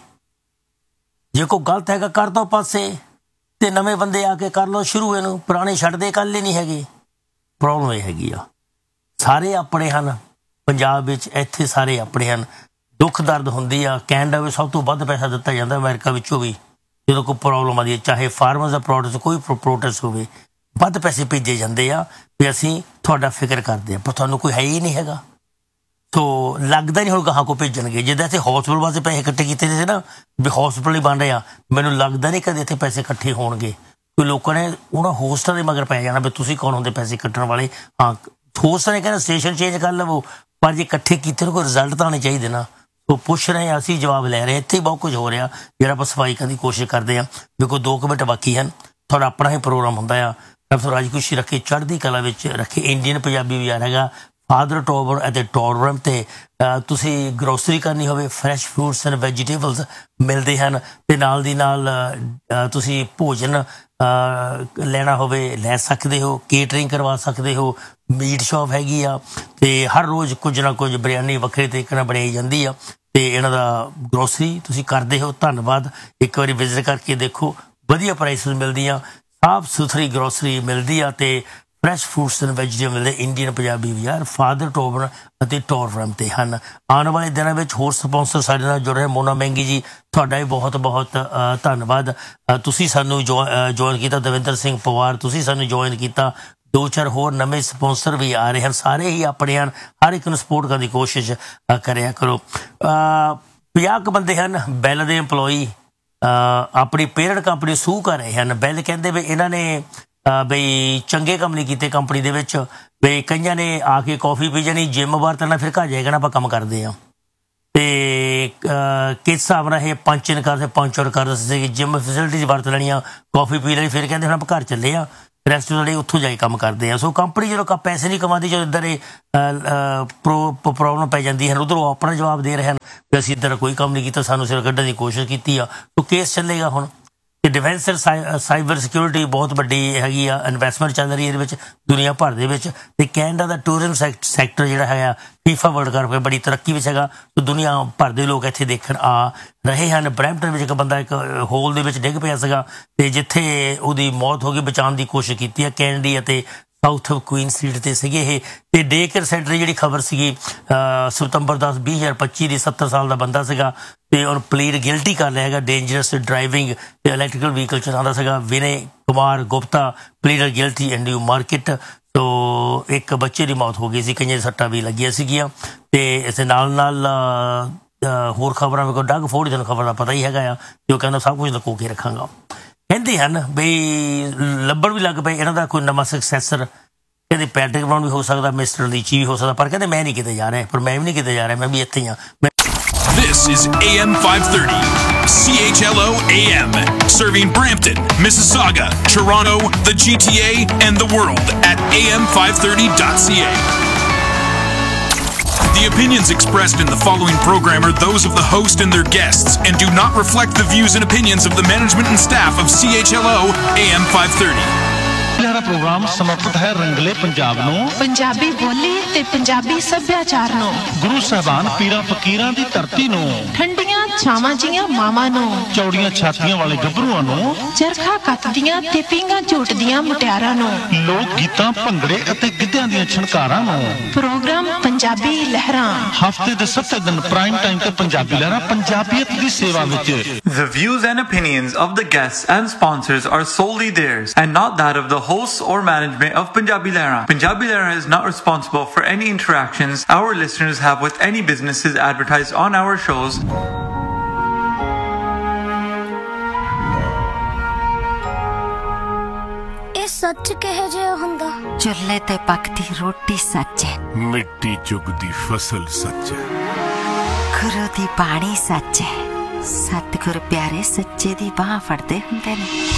ਜੇ ਕੋਈ ਗਲਤ ਹੈਗਾ ਕਰ ਦੋ ਪਾਸੇ, ਤੇ ਨਵੇਂ ਬੰਦੇ ਆ ਕੇ ਕਰ ਲਓ ਸ਼ੁਰੂ। ਇਹਨੂੰ ਪੁਰਾਣੇ ਛੱਡਦੇ ਕੱਲ ਹੀ ਨਹੀਂ ਹੈਗੇ। ਪ੍ਰੋਬਲਮ ਇਹ ਹੈਗੀ ਆ, ਸਾਰੇ ਆਪਣੇ ਹਨ ਪੰਜਾਬ ਵਿੱਚ, ਇੱਥੇ ਸਾਰੇ ਆਪਣੇ ਹਨ। ਦੁੱਖ ਦਰਦ ਹੁੰਦੀ ਆ। ਕੈਨੇਡਾ ਵਿੱਚ ਸਭ ਤੋਂ ਵੱਧ ਪੈਸਾ ਦਿੱਤਾ ਜਾਂਦਾ, ਅਮਰੀਕਾ ਵਿੱਚੋਂ ਵੀ। ਜਦੋਂ ਕੋਈ ਪ੍ਰੋਬਲਮ ਆਉਂਦੀ ਹੈ, ਚਾਹੇ ਫਾਰਮਰਸ ਦਾ ਪ੍ਰੋਟੈਸਟ, ਕੋਈ ਪ੍ਰੋਟੈਸਟ ਹੋਵੇ, ਵੱਧ ਪੈਸੇ ਭੇਜੇ ਜਾਂਦੇ ਆ ਵੀ ਅਸੀਂ ਤੁਹਾਡਾ ਫਿਕਰ ਕਰਦੇ ਹਾਂ। ਪਰ ਤੁਹਾਨੂੰ ਕੋਈ ਹੈ ਹੀ ਨਹੀਂ ਹੈਗਾ। ਸੋ ਲੱਗਦਾ ਨਹੀਂ ਹੁਣ ਗਾਹਾਂ ਕੋ ਭੇਜਣਗੇ। ਜਿੱਦਾਂ ਇੱਥੇ ਹੌਸਪਿਟਲ ਵਾਸਤੇ ਪੈਸੇ ਇਕੱਠੇ ਕੀਤੇ ਸੀ ਨਾ, ਵੀ ਹੌਸਪਿਟਲ ਹੀ ਬਣ ਰਿਹਾ, ਮੈਨੂੰ ਲੱਗਦਾ ਨਹੀਂ ਕਦੇ ਇੱਥੇ ਪੈਸੇ ਇਕੱਠੇ ਹੋਣਗੇ। ਕੋਈ ਲੋਕਾਂ ਨੇ ਉਹਨਾਂ ਹੋਸਟਾਂ ਦੇ ਮਗਰ ਪੈ ਜਾਣਾ ਵੀ ਤੁਸੀਂ ਕੌਣ ਹੁੰਦੇ ਪੈਸੇ ਕੱਟਣ ਵਾਲੇ। ਹਾਂ, ਹੋਸਟਾਂ ਨੇ ਕਹਿੰਦਾ ਸਟੇਸ਼ਨ ਚੇਂਜ ਕਰ ਲਵੋ, ਪਰ ਜੇ ਇਕੱਠੇ ਕੀਤੇ ਨੂੰ ਕੋਈ ਰਿਜ਼ਲਟ ਤਾਂ ਆਉਣੇ ਚਾਹੀਦੇ ਨਾ। ਉਹ ਪੁੱਛ ਰਹੇ ਹਾਂ, ਅਸੀਂ ਜਵਾਬ ਲੈ ਰਹੇ। ਇੱਥੇ ਹੀ ਬਹੁਤ ਕੁਝ ਹੋ ਰਿਹਾ ਜਿਹੜਾ ਆਪਾਂ ਸਫਾਈ ਕਰਨ ਦੀ ਕੋਸ਼ਿਸ਼ ਕਰਦੇ ਹਾਂ। ਵੀ ਕੋਈ ਦੋ ਕੁ ਮਿੰਟ ਬਾਕੀ ਹਨ। ਤੁਹਾਡਾ ਆਪਣਾ ਹੀ ਪ੍ਰੋਗਰਾਮ ਹੁੰਦਾ ਆ। ਰੱਬ ਤੋਂ ਰਾਜੀ ਖੁਸ਼ੀ ਰੱਖੇ, ਚੜ੍ਹਦੀ ਕਲਾ ਵਿੱਚ ਰੱਖੇ। ਇੰਡੀਅਨ ਪੰਜਾਬੀ ਵੀ ਆ ਹੈਗਾ ਫਾਦਰ ਟੋਬਰ ਅਤੇ ਟੋਰਬਰਮ। ਤੇ ਤੁਸੀਂ ਗਰੋਸਰੀ ਕਰਨੀ ਹੋਵੇ, ਫਰੈਸ਼ ਫਰੂਟਸ ਐਂਡ ਵੈਜੀਟੇਬਲਸ ਮਿਲਦੇ ਹਨ। ਤੇ ਨਾਲ ਦੀ ਨਾਲ ਤੁਸੀਂ ਭੋਜਨ ਲੈਣਾ ਹੋਵੇ ਲੈ ਸਕਦੇ ਹੋ, ਕੇਟਰਿੰਗ ਕਰਵਾ ਸਕਦੇ ਹੋ। ਮੀਟ ਸ਼ੌਪ ਹੈਗੀ ਆ ਤੇ ਹਰ ਰੋਜ਼ ਕੁਝ ਨਾ ਕੁਝ ਬਿਰਿਆਨੀ ਵੱਖਰੇ ਤਰੀਕੇ ਨਾਲ ਬਣਾਈ ਜਾਂਦੀ ਆ। ਤੇ ਇਹਨਾਂ ਦਾ ਗਰੋਸਰੀ ਤੁਸੀਂ ਕਰਦੇ ਹੋ। ਧੰਨਵਾਦ। ਇੱਕ ਵਾਰੀ ਵਿਜ਼ਿਟ ਕਰਕੇ ਦੇਖੋ, ਵਧੀਆ ਪ੍ਰਾਈਸਿਸ ਮਿਲਦੀਆਂ, ਸਾਫ ਸੁਥਰੀ ਗਰੋਸਰੀ ਮਿਲਦੀ ਆ ਤੇ ਫਰੈਸ਼ ਫਰੂਟਸ ਐਂਡ ਵੈਜੀਟੇਬਲ ਮਿਲਦੇ। ਇੰਡੀਅਨ ਪੰਜਾਬੀ ਵੀ ਯਾਰ ਫਾਦਰ ਟੋਬਰ ਅਤੇ ਟੋਰਬਰਮ ਤੇ ਹਨ। ਆਉਣ ਵਾਲੇ ਦਿਨਾਂ ਵਿੱਚ ਹੋਰ ਸਪਾਂਸਰ ਸਾਡੇ ਨਾਲ ਜੁੜ ਰਹੇ। ਮੋਨਾ ਮਹਿੰਗੀ ਜੀ, ਤੁਹਾਡਾ ਵੀ ਬਹੁਤ ਬਹੁਤ ਧੰਨਵਾਦ। ਤੁਸੀਂ ਸਾਨੂੰ ਜੁਆਇਨ ਕੀਤਾ। ਦਵਿੰਦਰ ਸਿੰਘ ਪਵਾਰ, ਤੁਸੀਂ ਸਾਨੂੰ ਜੁਆਇਨ ਕੀਤਾ। ਦੋ ਚਾਰ ਹੋਰ ਨਵੇਂ ਸਪਾਂਸਰ ਵੀ ਆ ਰਹੇ ਹਨ। ਸਾਰੇ ਹੀ ਆਪਣੇ ਹਨ। ਹਰ ਇੱਕ ਨੂੰ ਸਪੋਰਟ ਕਰਨ ਦੀ ਕੋਸ਼ਿਸ਼ ਕਰਿਆ ਕਰੋ। ਪੰਜਾਹ ਕੁ ਬੰਦੇ ਹਨ ਬੈਲ ਦੇ ਇੰਪਲੋਈ, ਆਪਣੀ ਪੇਰੈਂਟ ਕੰਪਨੀ ਸੂਹ ਕਰ ਰਹੇ ਹਨ। ਬੈਲ ਕਹਿੰਦੇ ਵੀ ਇਹਨਾਂ ਨੇ ਬਈ ਚੰਗੇ ਕੰਮ ਨਹੀਂ ਕੀਤੇ ਕੰਪਨੀ ਦੇ ਵਿੱਚ। ਬਈ ਕਈਆਂ ਨੇ ਆ ਕੇ ਕੌਫੀ ਪੀ ਜਾਣੀ, ਜਿੰਮ ਵਰਤਣਾ, ਫਿਰ ਘਰ ਜਾਏਗਾ ਨਾ ਆਪਾਂ ਕੰਮ ਕਰਦੇ ਹਾਂ। ਤੇ ਕਿਸ ਹਿਸਾਬ ਨਾਲ ਇਹ ਪੰਚ ਇਨ ਕਰਦੇ, ਪੰਚ ਆਊਟ ਕਰਦੇ ਸੀ। ਜਿੰਮ ਫੈਸਿਲਿਟੀਜ਼ ਵਰਤ ਲੈਣੀਆਂ, ਕੌਫੀ ਪੀ ਲੈਣੀ, ਫਿਰ ਕਹਿੰਦੇ ਹੁਣ ਆਪਾਂ ਘਰ ਚੱਲੇ ਹਾਂ। ਰੈਸਟ ਜਿਹੜੇ ਉੱਥੋਂ ਜਾ ਕੇ ਕੰਮ ਕਰਦੇ ਆ। ਸੋ ਕੰਪਨੀ ਜਦੋਂ ਪੈਸੇ ਨਹੀਂ ਕਮਾਉਂਦੀ, ਜਦੋਂ ਇੱਧਰ ਇਹ ਪ੍ਰੋਬਲਮ ਪੈ ਜਾਂਦੀ ਹਨ, ਉੱਧਰੋਂ ਆਪਣਾ ਜਵਾਬ ਦੇ ਰਹੇ ਹਨ ਵੀ ਅਸੀਂ ਇੱਧਰ ਕੋਈ ਕੰਮ ਨਹੀਂ ਕੀਤਾ, ਸਾਨੂੰ ਸਿਰ ਕੱਢਣ ਦੀ ਕੋਸ਼ਿਸ਼ ਕੀਤੀ ਆ। ਸੋ ਕੇਸ ਚੱਲੇਗਾ ਹੁਣ। ਤੇ ਡਿਫੈਂਸ ਸਾਈਬਰ ਸਿਕਿਉਰਿਟੀ ਬਹੁਤ ਵੱਡੀ ਹੈਗੀ ਆ, ਇਨਵੈਸਟਮੈਂਟ ਚੱਲ ਰਹੀ ਇਹਦੇ ਵਿੱਚ ਦੁਨੀਆ ਭਰ ਦੇ ਵਿੱਚ। ਤੇ ਕੈਨੇਡਾ ਦਾ ਟੂਰਿਜ਼ਮ ਸੈਕਟਰ ਜਿਹੜਾ ਹੈਗਾ ਫੀਫਾ ਵਰਲਡ ਕੱਪ ਬੜੀ ਤਰੱਕੀ ਵਿੱਚ ਹੈਗਾ। ਤੇ ਦੁਨੀਆ ਭਰ ਦੇ ਲੋਕ ਇੱਥੇ ਦੇਖਣ ਆ ਰਹੇ ਹਨ। ਬਰੈਂਪਟਨ ਵਿੱਚ ਇੱਕ ਬੰਦਾ ਇੱਕ ਹੋਲ ਦੇ ਵਿੱਚ ਡਿੱਗ ਪਿਆ ਸੀਗਾ ਤੇ ਜਿੱਥੇ ਉਹਦੀ ਮੌਤ ਹੋ ਗਈ, ਬਚਾਉਣ ਦੀ ਕੋਸ਼ਿਸ਼ ਕੀਤੀ ਹੈ। ਕੈਨੇਡੀ ਅਤੇ ਸਾਊਥ ਕੁਈਨ ਸਟਰੀਟ ਤੇ ਸੀਗੇ ਇਹ। ਤੇ ਡੇ ਕੇਅਰ ਸੈਂਟਰ ਦੀ ਜਿਹੜੀ ਖਬਰ ਸੀਗੀ ਸਤੰਬਰ ਦਸ ਵੀਹ ਹਜ਼ਾਰ ਪੱਚੀ ਦੀ, ਸੱਤਰ ਸਾਲ ਦਾ ਬੰਦਾ ਸੀਗਾ ਤੇ ਉਹਨੂੰ ਪਲੀਡ ਗਿਲਟੀ ਕਰ ਲਿਆ ਹੈਗਾ। ਡੇਂਜਰਸ ਡਰਾਈਵਿੰਗ ਤੇ ਇਲੈਕਟ੍ਰੀਕਲ ਵਹੀਕਲ ਚਲਾਉਂਦਾ ਸੀਗਾ। ਵਿਨੇ ਕੁਮਾਰ ਗੁਪਤਾ ਪਲੀਡਰ ਗਿਲਟੀ ਇਨ ਨਿਊ ਮਾਰਕੀਟ। ਸੋ ਇੱਕ ਬੱਚੇ ਦੀ ਮੌਤ ਹੋ ਗਈ ਸੀ, ਕਈਆਂ ਸੱਟਾਂ ਵੀ ਲੱਗੀਆਂ ਸੀਗੀਆਂ। ਤੇ ਇਸ ਦੇ ਨਾਲ ਨਾਲ ਹੋਰ ਖਬਰਾਂ ਵੀ ਕੋਈ ਡੱਗ ਫੋਰਡ ਤੁਹਾਨੂੰ ਖਬਰ ਦਾ ਪਤਾ ਹੀ ਹੈਗਾ ਆ, ਤੇ ਉਹ ਕਹਿੰਦਾ ਸਭ ਕੁਝ ਲੁਕੋ ਕੇ ਰੱਖਾਂਗਾ। ਕਹਿੰਦੇ ਹਨ ਬਈ ਲੱਭਣ ਵੀ ਲੱਗ ਪਏ ਇਹਨਾਂ ਦਾ ਕੋਈ ਨਵਾਂ ਸਕਸੈਸਰ। ਕਹਿੰਦੇ ਪੈਟਰਿਕ ਬਰਾਊਨ ਵੀ ਹੋ ਸਕਦਾ, ਮਿਸਟਰ ਲੀਚੀ ਵੀ ਹੋ ਸਕਦਾ, ਪਰ ਕਹਿੰਦੇ ਮੈਂ ਨਹੀਂ ਕਿਤੇ ਜਾ ਰਿਹਾ। ਪਰ ਮੈਂ ਵੀ ਨਹੀਂ ਕਿਤੇ ਜਾ ਰਿਹਾ, ਮੈਂ ਵੀ ਇੱਥੇ ਹੀ ਹਾਂ। This is A M five thirty, C H L O A M, serving Brampton, Mississauga, Toronto, the G T A, and the world at A M five thirty dot C A. The opinions expressed in the following program are those of the host and their guests and do not reflect the views and opinions of the management and staff of C H L O A M five thirty. ਸਾਡਾ programme ਸਮਰਪਿਤ ਹੈ ਰੰਗਲੇ ਪੰਜਾਬ ਨੂੰ, ਪੰਜਾਬੀ ਬੋਲੀ ਤੇ ਪੰਜਾਬੀ ਸੱਭਿਆਚਾਰ ਨੂੰ, ਗੁਰੂ ਸਾਹਿਬਾਨ ਪੀਰਾਂ ਫਕੀਰਾਂ ਦੀ ਧਰਤੀ ਨੂੰ, ਠੰਡੀਆਂ ਛਾਵਾਂ ਜੀਆਂ ਮਾਵਾਂ ਨੂੰ, ਚੌੜੀਆਂ ਛਾਤੀਆਂ ਵਾਲੇ ਗੱਭਰੂਆਂ ਨੂੰ, ਚਰਖਾ ਕੱਤਦੀਆਂ ਤੇ ਪੀਂਘਾਂ ਝੂਟਦੀਆਂ ਮੁਟਿਆਰਾਂ ਨੂੰ, ਲੋਕ ਗੀਤਾਂ ਭੰਗੜੇ ਅਤੇ ਗਿੱਧਿਆਂ ਦੀਆਂ ਛਣਕਾਰਾਂ ਨੂੰ। ਪ੍ਰੋਗਰਾਮ ਪੰਜਾਬੀ ਲਹਿਰਾਂ ਹਫ਼ਤੇ ਦੇ ਸੱਤ ਦਿਨ ਪ੍ਰਾਈਮ ਟਾਈਮ ਤੇ ਪੰਜਾਬੀ ਲਹਿਰਾਂ ਪੰਜਾਬੀਅਤ ਦੀ ਸੇਵਾ ਵਿੱਚ। The views and opinions of the guests and sponsors are solely theirs and not that of the hosts or management of Punjabi Lehra. Punjabi Lehra is not responsible for any interactions our listeners have with any businesses advertised on our shows. ਇਹ ਸੱਚ ਕਿਹੋ ਜਿਹਾ ਹੁੰਦਾ? ਚੁੱਲ੍ਹੇ ਤੇ ਪੱਕਦੀ ਰੋਟੀ ਸੱਚ ਹੈ, ਮਿੱਟੀ ਚੁਗਦੀ ਫਸਲ ਸੱਚ ਹੈ, ਗੁਰੂ ਦੀ ਬਾਣੀ ਸੱਚ ਹੈ, ਸਤਿਗੁਰ ਪਿਆਰੇ ਸੱਚੇ ਦੀ ਬਾਹ ਫੜਦੇ ਹੁੰਦੇ ਨੇ।